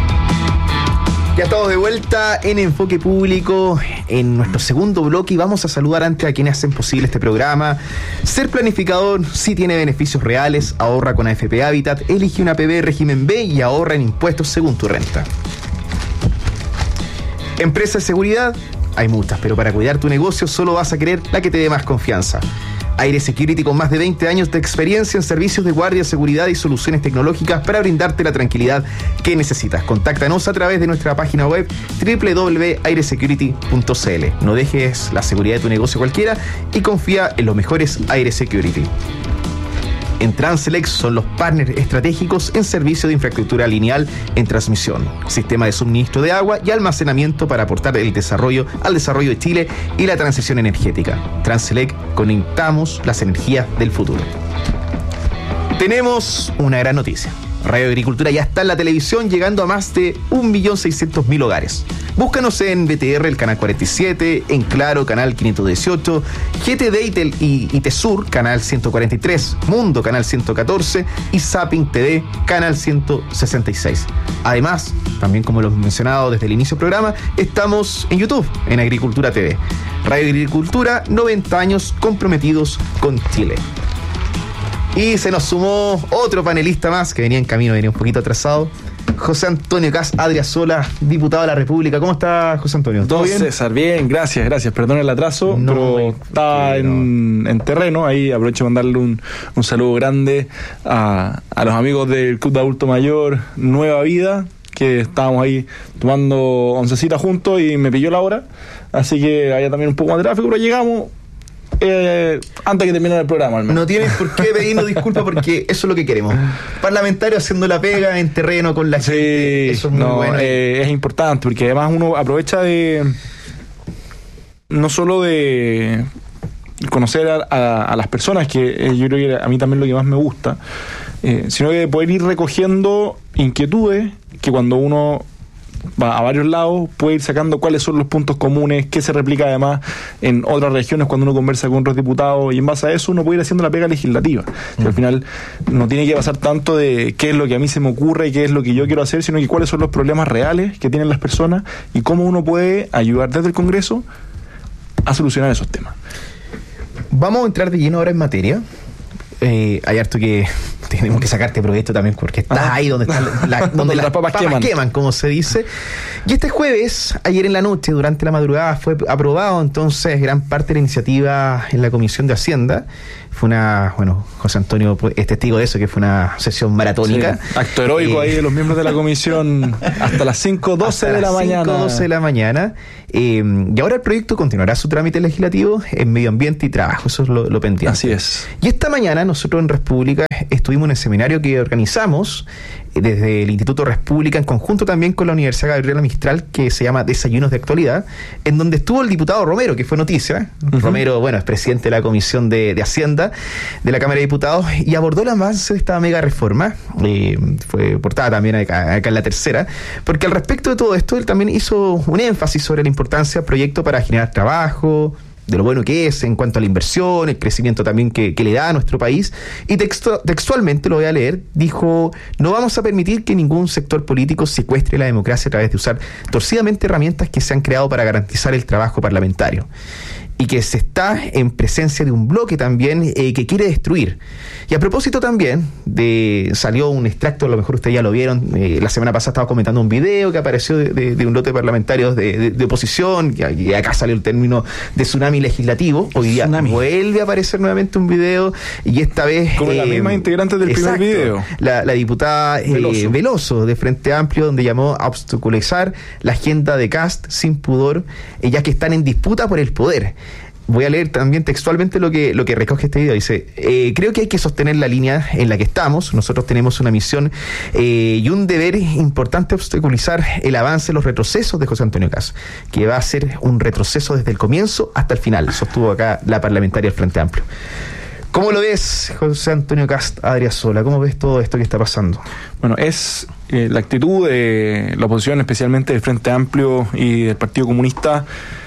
Ya estamos de vuelta en Enfoque Público, en nuestro segundo bloque, y vamos a saludar antes a quienes hacen posible este programa. Ser planificador sí tiene beneficios reales. Ahorra con AFP Habitat, elige una APB régimen B y ahorra en impuestos según tu renta. Empresa de seguridad, hay muchas, pero para cuidar tu negocio solo vas a querer la que te dé más confianza. Aire Security, con más de 20 años de experiencia en servicios de guardia, seguridad y soluciones tecnológicas para brindarte la tranquilidad que necesitas. Contáctanos a través de nuestra página web www.airesecurity.cl. No dejes la seguridad de tu negocio cualquiera y confía en los mejores Aire Security. En Transelec son los partners estratégicos en servicio de infraestructura lineal en transmisión, sistema de suministro de agua y almacenamiento para aportar al desarrollo de Chile y la transición energética. Transelec, conectamos las energías del futuro. Tenemos una gran noticia. Radio Agricultura ya está en la televisión, llegando a más de 1.600.000 hogares. Búscanos en BTR, el canal 47, en Claro, canal 518, GTD y Tesur, canal 143, Mundo, canal 114 y Zapping TV, canal 166. Además, también como lo hemos mencionado desde el inicio del programa, estamos en YouTube, en Agricultura TV. Radio Agricultura, 90 años comprometidos con Chile. Y se nos sumó otro panelista más que venía en camino, venía un poquito atrasado. José Antonio Cas Adriasola, diputado de la República. ¿Cómo está, José Antonio? ¿Todo bien? César, bien, gracias. Perdón el atraso, pero está en terreno. Ahí aprovecho de mandarle un saludo grande a los amigos del Club de Adulto Mayor Nueva Vida, que estábamos ahí tomando oncecita juntos y me pilló la hora. Así que había también un poco más de tráfico, pero llegamos antes que termine el programa, al menos. No tienes por qué pedirnos disculpas, porque eso es lo que queremos. Parlamentario haciendo la pega en terreno con la gente. Eso es muy bueno. Es importante, porque además uno aprovecha de no solo de conocer a las personas, que yo creo que a mí también lo que más me gusta, sino que de poder ir recogiendo inquietudes que cuando uno va a varios lados puede ir sacando cuáles son los puntos comunes, qué se replica además en otras regiones cuando uno conversa con otros diputados, y en base a eso uno puede ir haciendo la pega legislativa. Al final no tiene que pasar tanto de qué es lo que a mí se me ocurre y qué es lo que yo quiero hacer, sino que cuáles son los problemas reales que tienen las personas y cómo uno puede ayudar desde el Congreso a solucionar esos temas. Vamos a entrar de lleno ahora en materia. Hay harto que tenemos que sacarte provecho también porque estás ahí donde están donde las papas queman, como se dice. Y este jueves, ayer en la noche, durante la madrugada, fue aprobado entonces gran parte de la iniciativa en la Comisión de Hacienda. Fue José Antonio es testigo de eso, que fue una sesión maratónica. Sí, acto heroico ahí de los miembros de la comisión hasta las 5:12 de la mañana. 5:12 de la mañana. Y ahora el proyecto continuará su trámite legislativo en Medio Ambiente y Trabajo. Eso es lo pendiente. Así es. Y esta mañana nosotros en República estuvimos en el seminario que organizamos desde el Instituto República en conjunto también con la Universidad Gabriela Mistral, que se llama Desayunos de Actualidad, en donde estuvo el diputado Romero, que fue noticia. Romero, es presidente de la Comisión de Hacienda de la Cámara de Diputados, y abordó el avance de esta mega reforma. Fue portada también acá en La Tercera, porque al respecto de todo esto, él también hizo un énfasis sobre la importancia del proyecto para generar trabajo, de lo bueno que es en cuanto a la inversión, el crecimiento también que le da a nuestro país. Y textualmente, lo voy a leer, dijo: no vamos a permitir que ningún sector político secuestre la democracia a través de usar torcidamente herramientas que se han creado para garantizar el trabajo parlamentario. Y que se está en presencia de un bloque también que quiere destruir. Y a propósito también, salió un extracto, a lo mejor ustedes ya lo vieron, la semana pasada estaba comentando un video que apareció de un lote de parlamentarios de oposición, y acá salió el término de tsunami legislativo. Hoy día vuelve a aparecer nuevamente un video, y esta vez... Con la misma integrante del primer video. La diputada Veloso, de Frente Amplio, donde llamó a obstaculizar la agenda de Kast sin pudor, ya que están en disputa por el poder. Voy a leer también textualmente lo que recoge este video. Dice: creo que hay que sostener la línea en la que estamos. Nosotros tenemos una misión y un deber importante: obstaculizar el avance, los retrocesos de José Antonio Kast, que va a ser un retroceso desde el comienzo hasta el final, sostuvo acá la parlamentaria del Frente Amplio. ¿Cómo lo ves, José Antonio Kast Adriasola? ¿Cómo ves todo esto que está pasando? Bueno, es la actitud de la oposición, especialmente del Frente Amplio y del Partido Comunista,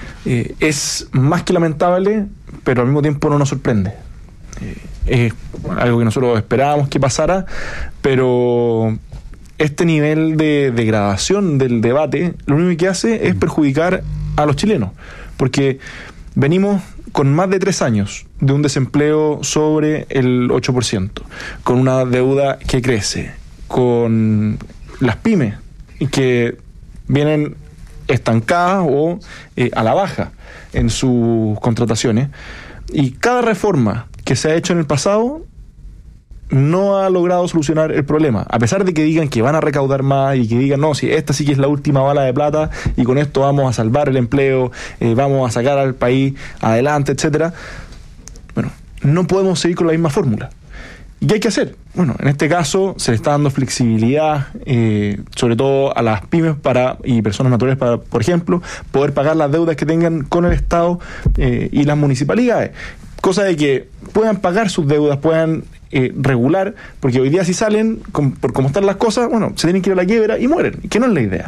es más que lamentable, pero al mismo tiempo no nos sorprende. Es algo que nosotros esperábamos que pasara, pero este nivel de degradación del debate lo único que hace es perjudicar a los chilenos, porque venimos con más de 3 años de un desempleo sobre el 8%, con una deuda que crece, con las pymes que vienen estancadas o a la baja en sus contrataciones, y cada reforma que se ha hecho en el pasado no ha logrado solucionar el problema, a pesar de que digan que van a recaudar más y que digan: no, si esta sí que es la última bala de plata y con esto vamos a salvar el empleo, vamos a sacar al país adelante, etcétera. Bueno, no podemos seguir con la misma fórmula. ¿Y qué hay que hacer? Bueno, en este caso se le está dando flexibilidad, sobre todo a las pymes y personas naturales para, por ejemplo, poder pagar las deudas que tengan con el Estado y las municipalidades. Cosa de que puedan pagar sus deudas, puedan regular, porque hoy día si salen, por cómo están las cosas, bueno, se tienen que ir a la quiebra y mueren, que no es la idea.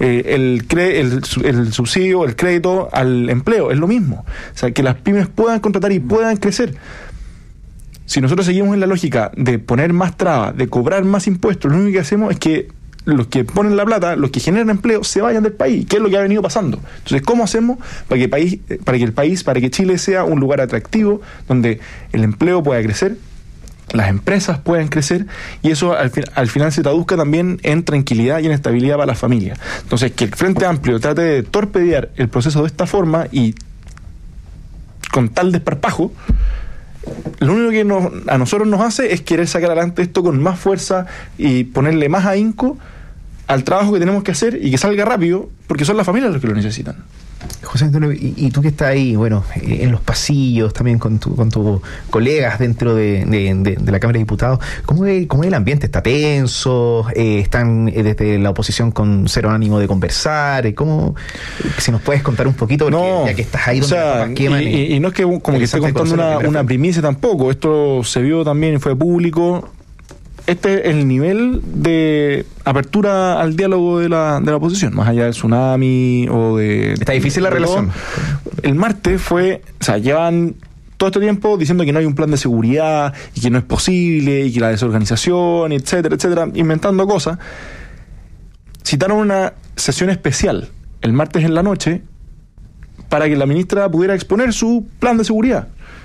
El subsidio, el crédito al empleo, es lo mismo. O sea, que las pymes puedan contratar y puedan crecer. Si nosotros seguimos en la lógica de poner más trabas, de cobrar más impuestos, lo único que hacemos es que los que ponen la plata, los que generan empleo, se vayan del país, que es lo que ha venido pasando. Entonces, ¿cómo hacemos para que Chile sea un lugar atractivo, donde el empleo pueda crecer, las empresas puedan crecer, y eso al final se traduzca también en tranquilidad y en estabilidad para las familias? Entonces, que el Frente Amplio trate de torpedear el proceso de esta forma y con tal desparpajo, lo único que a nosotros nos hace es querer sacar adelante esto con más fuerza y ponerle más ahínco al trabajo que tenemos que hacer, y que salga rápido, porque son las familias los que lo necesitan. José Antonio, y tú que estás ahí, en los pasillos, también con tus colegas dentro de la Cámara de Diputados, ¿cómo es el ambiente? ¿Está tenso? ¿Están desde la oposición con cero ánimo de conversar? ¿Cómo? Si nos puedes contar un poquito, porque ya que estás ahí donde las papas queman. Y no es que como que esté contando una primicia tampoco, esto se vio también y fue público. Este es el nivel de apertura al diálogo de la oposición, más allá del tsunami o de... Está difícil la relación. El martes llevan todo este tiempo diciendo que no hay un plan de seguridad y que no es posible y que la desorganización, etcétera, etcétera, inventando cosas. Citaron una sesión especial el martes en la noche para que la ministra pudiera exponer su plan de seguridad.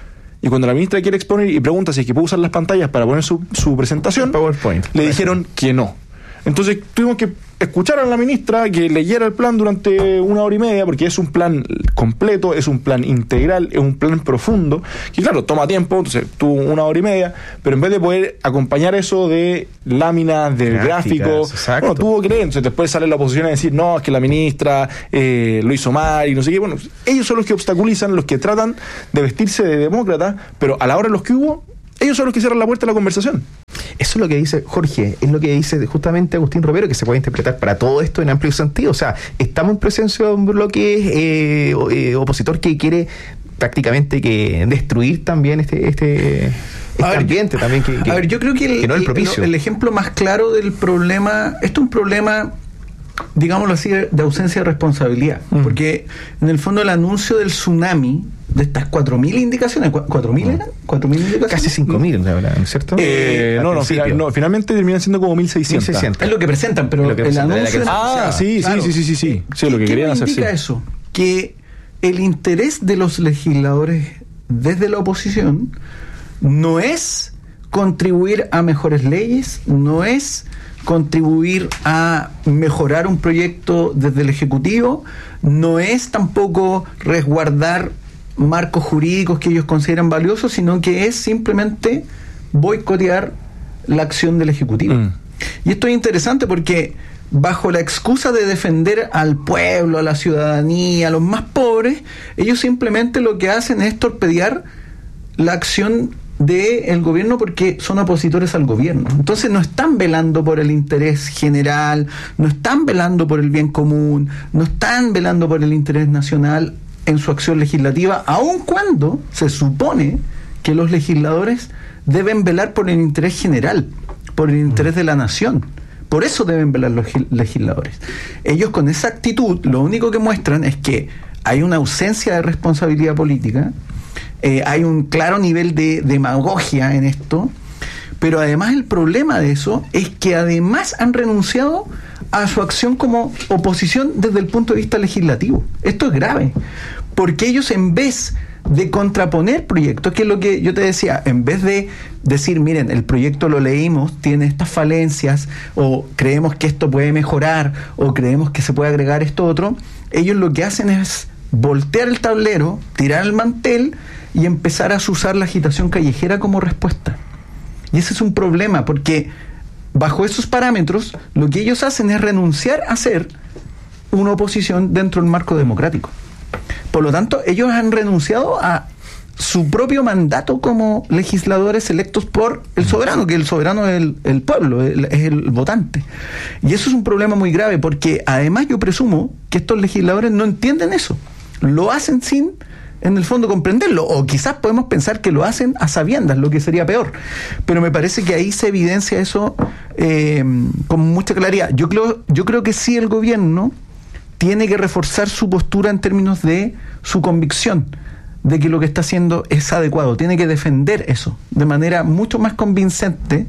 y cuando la ministra quiere exponer y pregunta si es que puede usar las pantallas para poner su presentación, PowerPoint, le dijeron que no. Entonces tuvimos que escuchar a la ministra que leyera el plan durante 1 hora y media, porque es un plan completo, es un plan integral, es un plan profundo, que claro, toma tiempo, entonces tuvo 1 hora y media, pero en vez de poder acompañar eso de láminas, de gráficos, bueno, tuvo que leer. Entonces después sale la oposición a decir, no, es que la ministra lo hizo mal y no sé qué. Bueno, ellos son los que obstaculizan, los que tratan de vestirse de demócrata, pero a la hora de los que hubo, ellos son los que cierran la puerta a la conversación. Eso es lo que dice Jorge, es lo que dice justamente Agustín Romero, que se puede interpretar para todo esto en amplio sentido. O sea, estamos en presencia de un bloque opositor que quiere prácticamente que destruir también este ambiente también que, a ver, yo creo que no es el propicio. El ejemplo más claro del problema, esto es un problema, digámoslo así, de ausencia de responsabilidad, porque en el fondo el anuncio del tsunami, de estas 4.000 indicaciones, ¿4.000 eran? ¿4.000 indicaciones? Casi 5.000, la verdad, ¿no es cierto? No, finalmente terminan siendo como 1.600. Es lo que presentan, pero el anuncio... Sí, lo que querían hacer, indica eso? Que el interés de los legisladores desde la oposición no es contribuir a mejores leyes, no es contribuir a mejorar un proyecto desde el Ejecutivo, no es tampoco resguardar marcos jurídicos que ellos consideran valiosos, sino que es simplemente boicotear la acción del Ejecutivo. Y esto es interesante porque bajo la excusa de defender al pueblo, a la ciudadanía, a los más pobres, ellos simplemente lo que hacen es torpedear la acción del gobierno porque son opositores al gobierno. Entonces no están velando por el interés general, no están velando por el bien común, no están velando por el interés nacional en su acción legislativa, aun cuando se supone que los legisladores deben velar por el interés general, por el interés de la nación. Por eso deben velar los legisladores. Ellos con esa actitud lo único que muestran es que hay una ausencia de responsabilidad política, hay un claro nivel de demagogia en esto, pero además el problema de eso es que además han renunciado a su acción como oposición desde el punto de vista legislativo. Esto es grave, porque ellos en vez de contraponer proyectos, que es lo que yo te decía, en vez de decir, miren, el proyecto lo leímos, tiene estas falencias, o creemos que esto puede mejorar, o creemos que se puede agregar esto otro, ellos lo que hacen es voltear el tablero, tirar el mantel y empezar a usar la agitación callejera como respuesta. Y ese es un problema, porque bajo esos parámetros lo que ellos hacen es renunciar a ser una oposición dentro del marco democrático. Por lo tanto, ellos han renunciado a su propio mandato como legisladores electos por el soberano, que el soberano es el pueblo, es el votante. Y eso es un problema muy grave, porque además yo presumo que estos legisladores no entienden eso. Lo hacen sin, en el fondo, comprenderlo, o quizás podemos pensar que lo hacen a sabiendas, lo que sería peor. Pero me parece que ahí se evidencia eso con mucha claridad. Yo creo que sí, el gobierno tiene que reforzar su postura en términos de su convicción de que lo que está haciendo es adecuado. Tiene que defender eso de manera mucho más convincente.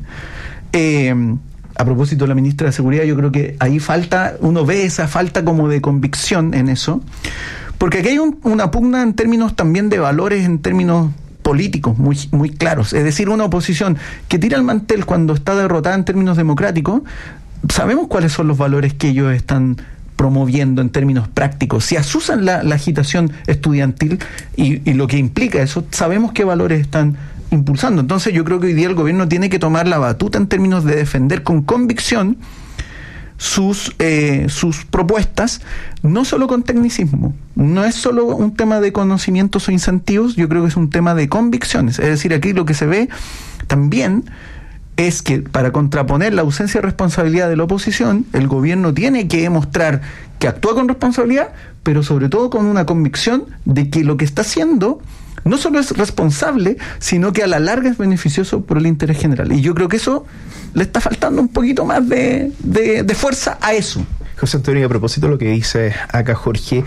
A propósito de la ministra de Seguridad, yo creo que ahí uno ve esa falta como de convicción en eso, porque aquí hay una pugna en términos también de valores, en términos políticos muy, muy claros. Es decir, una oposición que tira el mantel cuando está derrotada en términos democráticos, sabemos cuáles son los valores que ellos están promoviendo en términos prácticos. Si asusan la agitación estudiantil y lo que implica eso, sabemos qué valores están impulsando. Entonces yo creo que hoy día el gobierno tiene que tomar la batuta en términos de defender con convicción sus propuestas, no solo con tecnicismo, no es solo un tema de conocimientos o incentivos, yo creo que es un tema de convicciones. Es decir, aquí lo que se ve también es que para contraponer la ausencia de responsabilidad de la oposición, el gobierno tiene que mostrar que actúa con responsabilidad, pero sobre todo con una convicción de que lo que está haciendo no solo es responsable, sino que a la larga es beneficioso por el interés general. Y yo creo que eso le está faltando un poquito más de fuerza a eso. José Antonio, a propósito de lo que dice acá Jorge,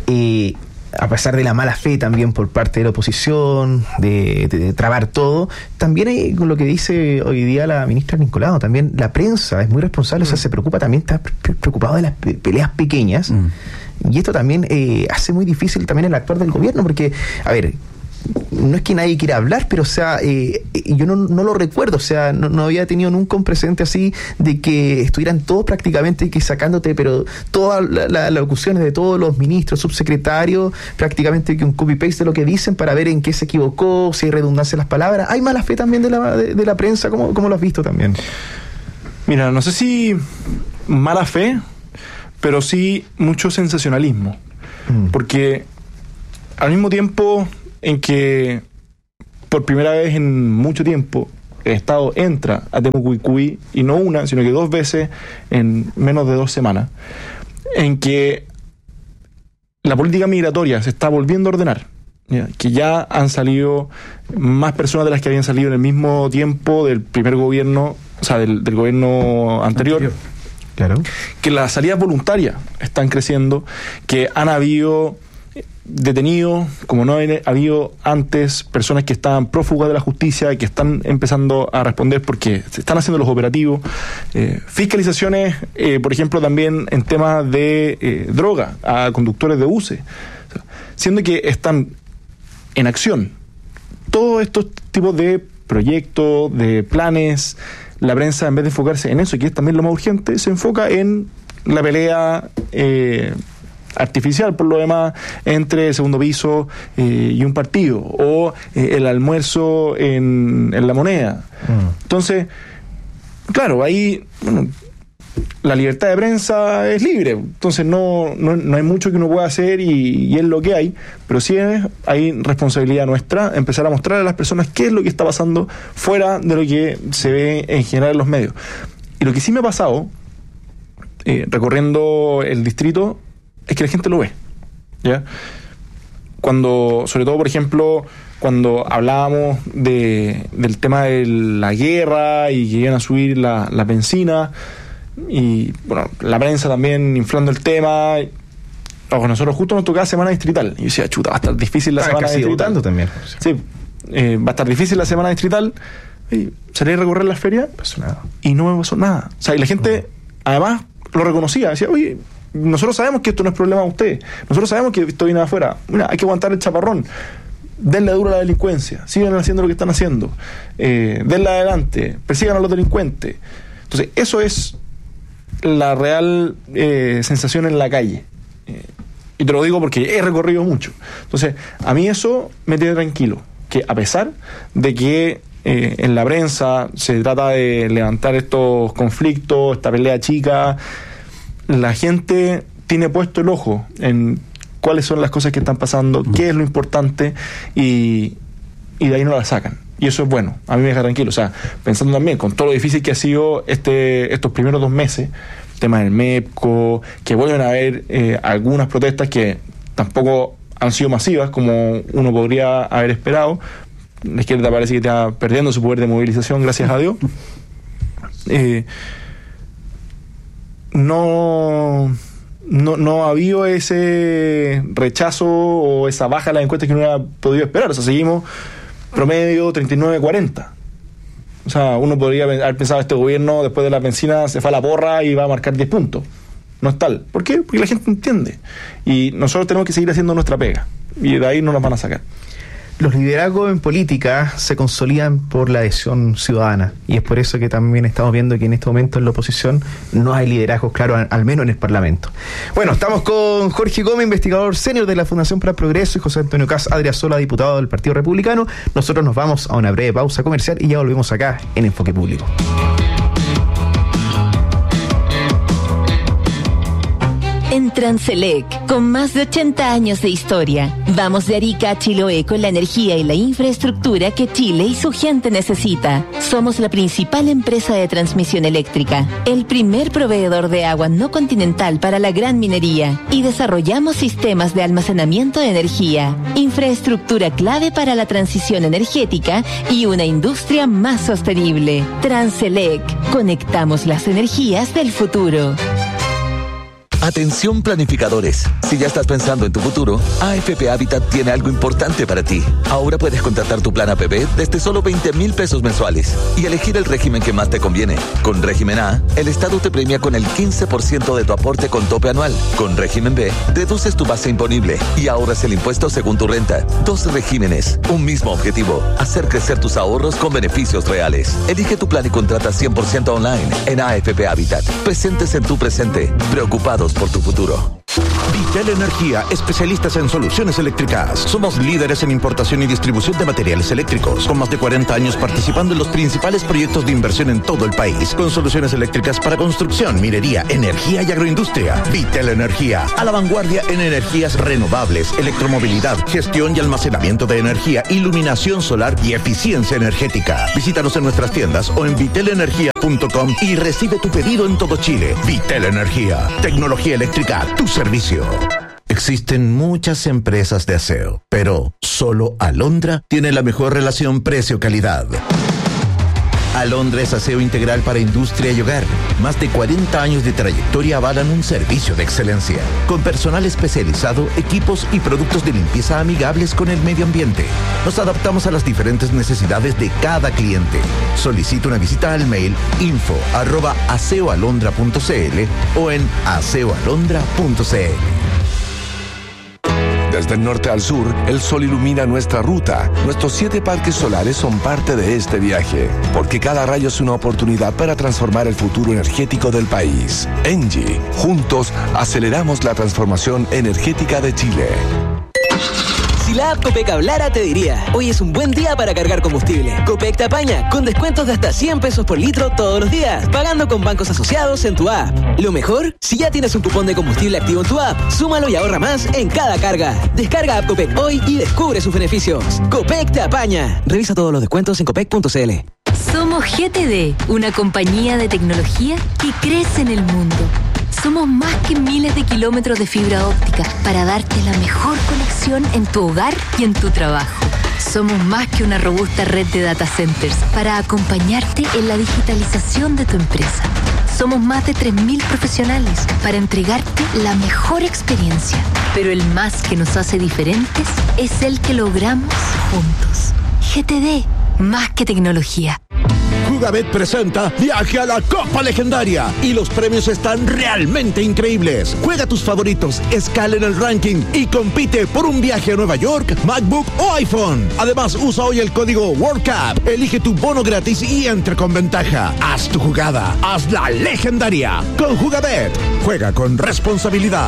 a pesar de la mala fe también por parte de la oposición, de trabar todo, también hay con lo que dice hoy día la ministra Nicolao, también la prensa es muy responsable, o sea, se preocupa, también está preocupado de las peleas pequeñas, y esto también hace muy difícil también el actuar del gobierno, porque, a ver, no es que nadie quiera hablar, pero o sea, yo no lo recuerdo, o sea, no había tenido nunca un presente así de que estuvieran todos prácticamente que sacándote, pero todas las locuciones de todos los ministros, subsecretarios, prácticamente que un copy-paste de lo que dicen para ver en qué se equivocó, si hay redundancia en las palabras. ¿Hay mala fe también de la prensa? ¿Cómo lo has visto también? Mira, no sé si mala fe, pero sí mucho sensacionalismo. Porque al mismo tiempo en que por primera vez en mucho tiempo el Estado entra a Temucuicui, y no una, sino que 2 veces en menos de 2 semanas, en que la política migratoria se está volviendo a ordenar, ¿ya? Que ya han salido más personas de las que habían salido en el mismo tiempo del primer gobierno, o sea, del gobierno anterior. Claro. Que las salidas voluntarias están creciendo, que han habido detenidos, como no ha habido antes, personas que estaban prófugas de la justicia, que están empezando a responder porque se están haciendo los operativos, fiscalizaciones, por ejemplo, también en temas de droga a conductores de buses, o sea, siendo que están en acción todos estos tipos de proyectos, de planes. La prensa, en vez de enfocarse en eso, que es también lo más urgente, se enfoca en la pelea artificial, por lo demás, entre el segundo piso y un partido, o el almuerzo en La Moneda. Entonces, claro, ahí la libertad de prensa es libre, entonces no hay mucho que uno pueda hacer y es lo que hay, pero sí hay responsabilidad nuestra empezar a mostrar a las personas qué es lo que está pasando fuera de lo que se ve en general en los medios. Y lo que sí me ha pasado recorriendo el distrito es que la gente lo ve, ¿ya? Cuando, sobre todo, por ejemplo, cuando hablábamos del tema de la guerra y que iban a subir la benzina, y bueno, la prensa también inflando el tema. Nosotros justo nos tocaba semana distrital y yo decía, chuta, va a estar difícil la semana distrital también. Sí, va a estar difícil la semana distrital. Y salí a recorrer las ferias y no me pasó nada. O sea, y la gente además lo reconocía, decía, oye, nosotros sabemos que esto no es problema de ustedes, nosotros sabemos que esto viene de afuera, mira, hay que aguantar el chaparrón, denle duro a la delincuencia, sigan haciendo lo que están haciendo, denle adelante, persigan a los delincuentes. Entonces, eso es la real sensación en la calle. Y te lo digo porque he recorrido mucho. Entonces, a mí eso me tiene tranquilo, que a pesar de que en la prensa se trata de levantar estos conflictos, esta pelea chica, la gente tiene puesto el ojo en cuáles son las cosas que están pasando, qué es lo importante, y de ahí no la sacan. Y eso es bueno, a mí me deja tranquilo. O sea, pensando también con todo lo difícil que ha sido estos primeros 2 meses, el tema del MEPCO, que vuelven a haber algunas protestas que tampoco han sido masivas como uno podría haber esperado. La izquierda parece que está perdiendo su poder de movilización, gracias a Dios. No ha habido ese rechazo o esa baja en las encuestas que uno hubiera podido esperar. O sea, seguimos promedio 39-40. O sea, uno podría haber pensado, este gobierno después de la benzina se fue a la porra y va a marcar 10 puntos. No es tal. ¿Por qué? Porque la gente entiende. Y nosotros tenemos que seguir haciendo nuestra pega. Y de ahí no nos van a sacar. Los liderazgos en política se consolidan por la adhesión ciudadana, y es por eso que también estamos viendo que en este momento en la oposición no hay liderazgos claros, al menos en el Parlamento. Bueno, estamos con Jorge Gómez, investigador senior de la Fundación para el Progreso, y José Antonio Cas Adriasola, diputado del Partido Republicano. Nosotros nos vamos a una breve pausa comercial y ya volvemos acá en Enfoque Público. En Transelec, con más de 80 años de historia, vamos de Arica a Chiloé con la energía y la infraestructura que Chile y su gente necesita. Somos la principal empresa de transmisión eléctrica, el primer proveedor de agua no continental para la gran minería, y desarrollamos sistemas de almacenamiento de energía, infraestructura clave para la transición energética y una industria más sostenible. Transelec, conectamos las energías del futuro. Atención planificadores. Si ya estás pensando en tu futuro, AFP Habitat tiene algo importante para ti. Ahora puedes contratar tu plan APB desde solo 20,000 pesos mensuales y elegir el régimen que más te conviene. Con régimen A, el Estado te premia con el 15% de tu aporte con tope anual. Con régimen B, deduces tu base imponible y ahorras el impuesto según tu renta. 2 regímenes, un mismo objetivo: hacer crecer tus ahorros con beneficios reales. Elige tu plan y contrata 100% online en AFP Habitat. Presentes en tu presente, preocupados por tu futuro. Vitel Energía, especialistas en soluciones eléctricas. Somos líderes en importación y distribución de materiales eléctricos, con más de 40 años participando en los principales proyectos de inversión en todo el país, con soluciones eléctricas para construcción, minería, energía y agroindustria. Vitel Energía, a la vanguardia en energías renovables, electromovilidad, gestión y almacenamiento de energía, iluminación solar y eficiencia energética. Visítanos en nuestras tiendas o en vitelenergia.com y recibe tu pedido en todo Chile. Vitel Energía, tecnología eléctrica, tu servicio. Existen muchas empresas de aseo, pero solo Alondra tiene la mejor relación precio-calidad. Alondra es aseo integral para industria y hogar. Más de 40 años de trayectoria avalan un servicio de excelencia, con personal especializado, equipos y productos de limpieza amigables con el medio ambiente. Nos adaptamos a las diferentes necesidades de cada cliente. Solicita una visita al mail info@aseoalondra.cl o en aseoalondra.cl. Desde el norte al sur, el sol ilumina nuestra ruta. Nuestros 7 parques solares son parte de este viaje, porque cada rayo es una oportunidad para transformar el futuro energético del país. Engie, juntos aceleramos la transformación energética de Chile. Si la app Copec hablara, te diría: hoy es un buen día para cargar combustible. Copec te apaña, con descuentos de hasta 100 pesos por litro todos los días, pagando con bancos asociados en tu app. Lo mejor, si ya tienes un cupón de combustible activo en tu app, súmalo y ahorra más en cada carga. Descarga app Copec hoy y descubre sus beneficios. Copec te apaña. Revisa todos los descuentos en copec.cl. Somos GTD, una compañía de tecnología que crece en el mundo. Somos más que miles de kilómetros de fibra óptica para darte la mejor conexión en tu hogar y en tu trabajo. Somos más que una robusta red de data centers para acompañarte en la digitalización de tu empresa. Somos más de 3.000 profesionales para entregarte la mejor experiencia. Pero el más que nos hace diferentes es el que logramos juntos. GTD, más que tecnología. Jugabet presenta Viaje a la Copa Legendaria y los premios están realmente increíbles. Juega tus favoritos, escala en el ranking y compite por un viaje a Nueva York, MacBook o iPhone. Además, usa hoy el código WorldCup, elige tu bono gratis y entra con ventaja. Haz tu jugada, hazla legendaria. Con Jugabet, juega con responsabilidad.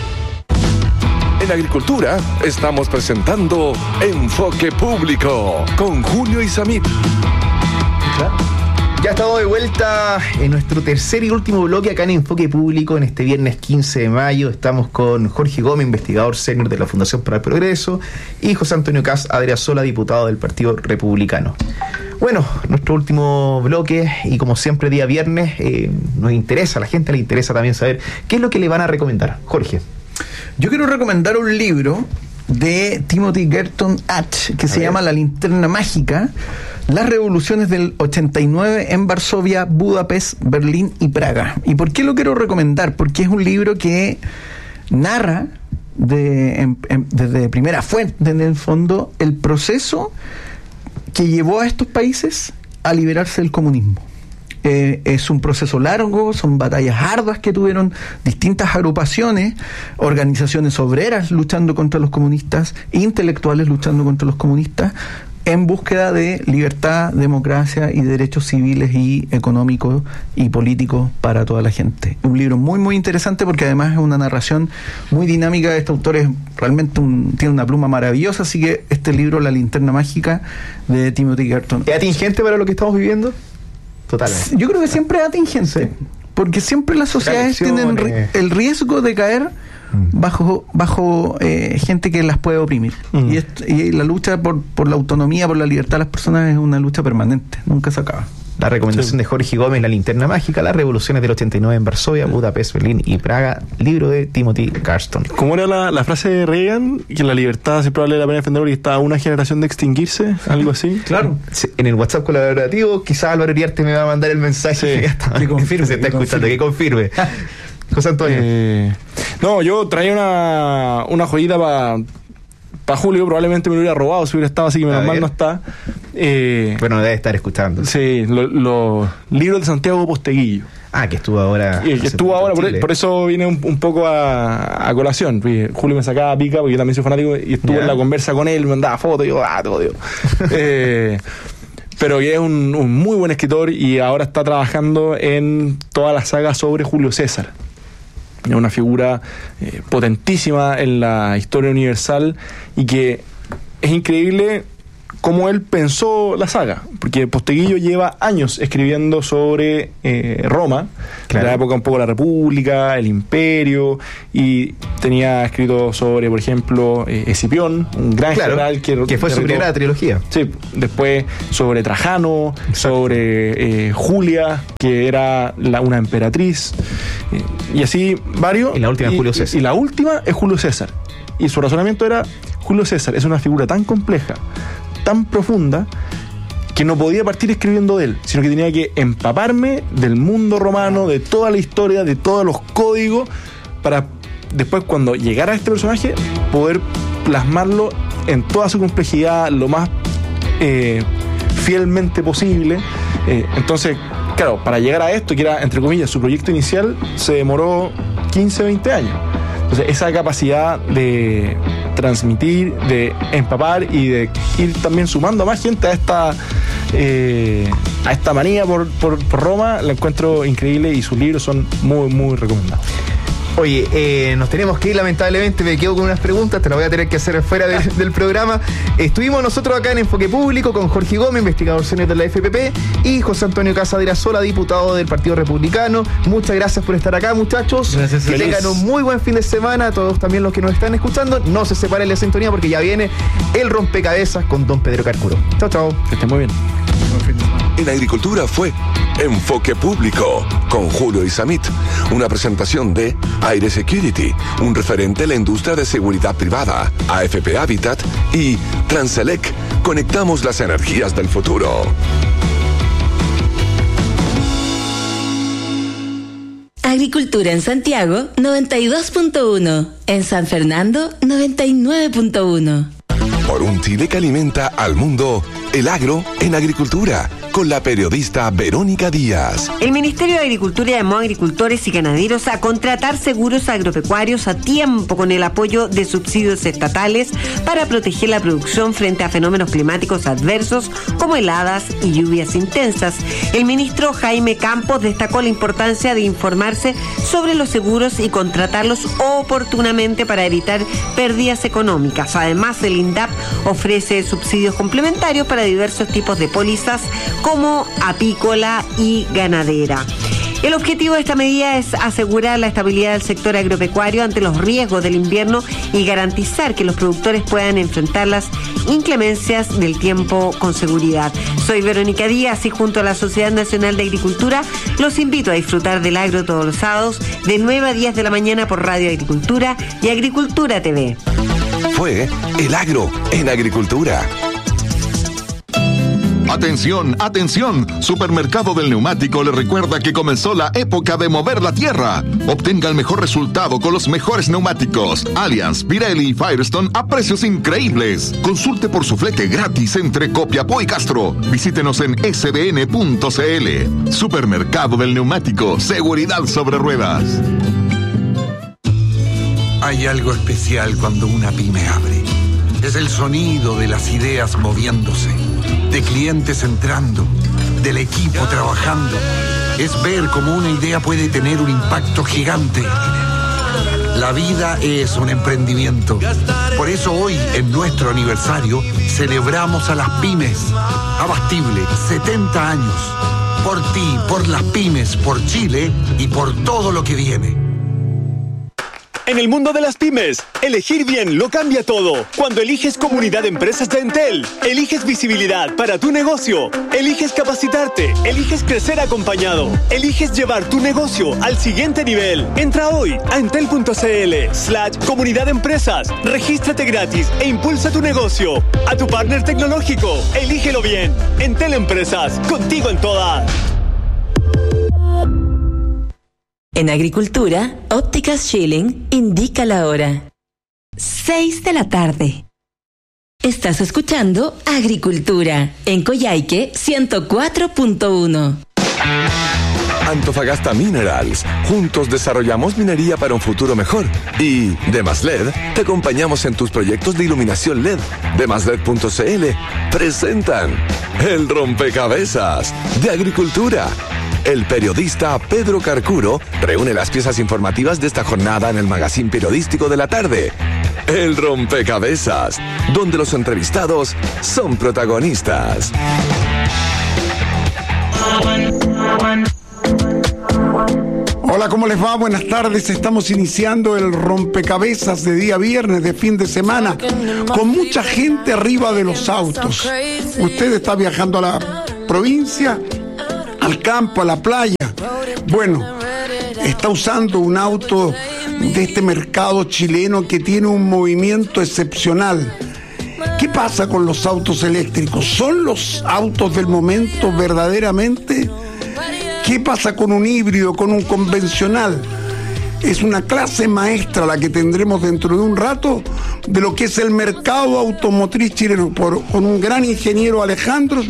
En Agricultura estamos presentando Enfoque Público con Julio Isamit. Ya estamos de vuelta en nuestro tercer y último bloque acá en Enfoque Público en este viernes 15 de mayo. Estamos con Jorge Gómez, investigador senior de la Fundación para el Progreso, y José Antonio Caz Adriazola, diputado del Partido Republicano. Bueno, nuestro último bloque, y como siempre día viernes, nos interesa, a la gente le interesa también saber qué es lo que le van a recomendar. Jorge. Yo quiero recomendar un libro de Timothy Garton Ash que se llama La Linterna Mágica: las revoluciones del 89 en Varsovia, Budapest, Berlín y Praga. ¿Y por qué lo quiero recomendar? Porque es un libro que narra desde primera fuente, en el fondo, el proceso que llevó a estos países a liberarse del comunismo. Es un proceso largo, son batallas arduas que tuvieron distintas agrupaciones, organizaciones obreras luchando contra los comunistas, intelectuales luchando contra los comunistas, en búsqueda de libertad, democracia y derechos civiles y económicos y políticos para toda la gente. Un libro muy muy interesante porque además es una narración muy dinámica. Este autor es realmente tiene una pluma maravillosa, así que este libro, La Linterna Mágica, de Timothy Garton. ¿Es atingente para lo que estamos viviendo? Totalmente. Yo creo que siempre es atingente, porque siempre las sociedades tienen el riesgo de caer bajo gente que las puede oprimir. Y la lucha por la autonomía, por la libertad de las personas es una lucha permanente, nunca se acaba. La recomendación de Jorge Gómez, La Linterna Mágica, las revoluciones del 89 en Varsovia, Budapest, Berlín y Praga, libro de Timothy Garton. ¿Cómo era la frase de Reagan? Que la libertad siempre vale la pena defender porque está a una generación de extinguirse, algo así. Claro. Sí, en el WhatsApp colaborativo, quizás Álvaro Iriarte me va a mandar el mensaje que confirme, se está escuchando, que confirme. José Antonio. No, yo traía una joyita para Julio, probablemente me lo hubiera robado si hubiera estado, así que menos mal no está. Bueno, debe estar escuchando. Sí, los libros de Santiago Posteguillo. Que estuvo ahora. Que estuvo ahora, por eso viene un poco a colación. Julio me sacaba pica, porque yo también soy fanático, y estuve en la conversa con él, me mandaba fotos, y yo, te odio. Pero que es un muy buen escritor y ahora está trabajando en toda la saga sobre Julio César. Es una figura potentísima en la historia universal y que es increíble cómo él pensó la saga, porque Posteguillo lleva años escribiendo sobre Roma, la época un poco de la República, el Imperio, y tenía escrito sobre, por ejemplo, Escipión, un gran general que fue su primera trilogía. Sí, después sobre Trajano, sobre Julia, que era una emperatriz, y así varios. Y la última es Julio César. Y la última es Julio César. Y su razonamiento era: Julio César es una figura tan compleja, tan profunda, que no podía partir escribiendo de él, sino que tenía que empaparme del mundo romano, de toda la historia, de todos los códigos, para después, cuando llegara a este personaje, poder plasmarlo en toda su complejidad lo más fielmente posible. Entonces, claro, para llegar a esto, que era, entre comillas, su proyecto inicial, se demoró 15, 20 años. Entonces, esa capacidad de transmitir, de empapar y de ir también sumando a más gente a esta manía por Roma, la encuentro increíble, y sus libros son muy, muy recomendados. Oye, nos tenemos que ir, lamentablemente. Me quedo con unas preguntas, te las voy a tener que hacer fuera del programa. Estuvimos nosotros acá en Enfoque Público con Jorge Gómez, investigador senior de la FPP, y José Antonio Casa de Irasola, diputado del Partido Republicano. Muchas gracias por estar acá, muchachos. Gracias. Que tengan un muy buen fin de semana, a todos también los que nos están escuchando. No se separen la sintonía, porque ya viene el rompecabezas con don Pedro Carcuro. Chao, chao. Que estén muy bien. En Agricultura fue Enfoque Público con Julio Isamit, una presentación de Aire Security, un referente de la industria de seguridad privada, AFP Habitat y Transelec. Conectamos las energías del futuro. Agricultura en Santiago, 92.1. En San Fernando, 99.1. Por un Chile que alimenta al mundo, el agro en Agricultura, con la periodista Verónica Díaz. El Ministerio de Agricultura llamó a agricultores y ganaderos a contratar seguros agropecuarios a tiempo, con el apoyo de subsidios estatales para proteger la producción frente a fenómenos climáticos adversos como heladas y lluvias intensas. El ministro Jaime Campos destacó la importancia de informarse sobre los seguros y contratarlos oportunamente para evitar pérdidas económicas. Además, el INDAP ofrece subsidios complementarios para diversos tipos de pólizas, como apícola y ganadera. El objetivo de esta medida es asegurar la estabilidad del sector agropecuario ante los riesgos del invierno y garantizar que los productores puedan enfrentar las inclemencias del tiempo con seguridad. Soy Verónica Díaz y junto a la Sociedad Nacional de Agricultura los invito a disfrutar del agro todos los sábados de 9 a 10 de la mañana por Radio Agricultura y Agricultura TV. Fue el agro en Agricultura. Atención, atención. Supermercado del Neumático le recuerda que comenzó la época de mover la tierra. Obtenga el mejor resultado con los mejores neumáticos Allianz, Pirelli y Firestone a precios increíbles. Consulte por su flete gratis entre Copiapó y Castro. Visítenos en sbn.cl. Supermercado del Neumático, seguridad sobre ruedas. Hay algo especial cuando una pyme abre. Es el sonido de las ideas moviéndose, de clientes entrando, del equipo trabajando. Es ver cómo una idea puede tener un impacto gigante. La vida es un emprendimiento. Por eso hoy, en nuestro aniversario, celebramos a las pymes. Abastible, 70 años. Por ti, por las pymes, por Chile y por todo lo que viene. En el mundo de las pymes, elegir bien lo cambia todo. Cuando eliges Comunidad de Empresas de Entel, eliges visibilidad para tu negocio, eliges capacitarte, eliges crecer acompañado, eliges llevar tu negocio al siguiente nivel. Entra hoy a entel.cl/Comunidad de Empresas, regístrate gratis e impulsa tu negocio. A tu partner tecnológico, elígelo bien. Entel Empresas, contigo en todas. En Agricultura, Ópticas Schilling indica la hora. 6 de la tarde. Estás escuchando Agricultura en Coyhaique 104.1. Antofagasta Minerals. Juntos desarrollamos minería para un futuro mejor. Y Demasled, te acompañamos en tus proyectos de iluminación LED. Demasled.cl presentan El Rompecabezas de Agricultura. El periodista Pedro Carcuro reúne las piezas informativas de esta jornada en el magazín periodístico de la tarde. El Rompecabezas, donde los entrevistados son protagonistas. Hola, ¿cómo les va? Buenas tardes. Estamos iniciando el rompecabezas de día viernes, de fin de semana, con mucha gente arriba de los autos. Usted está viajando a la provincia, al campo, a la playa. Bueno, está usando un auto de este mercado chileno que tiene un movimiento excepcional. ¿Qué pasa con los autos eléctricos? ¿Son los autos del momento verdaderamente? ¿Qué pasa con un híbrido, con un convencional? Es una clase maestra la que tendremos dentro de un rato de lo que es el mercado automotriz chileno con un gran ingeniero, Alejandro.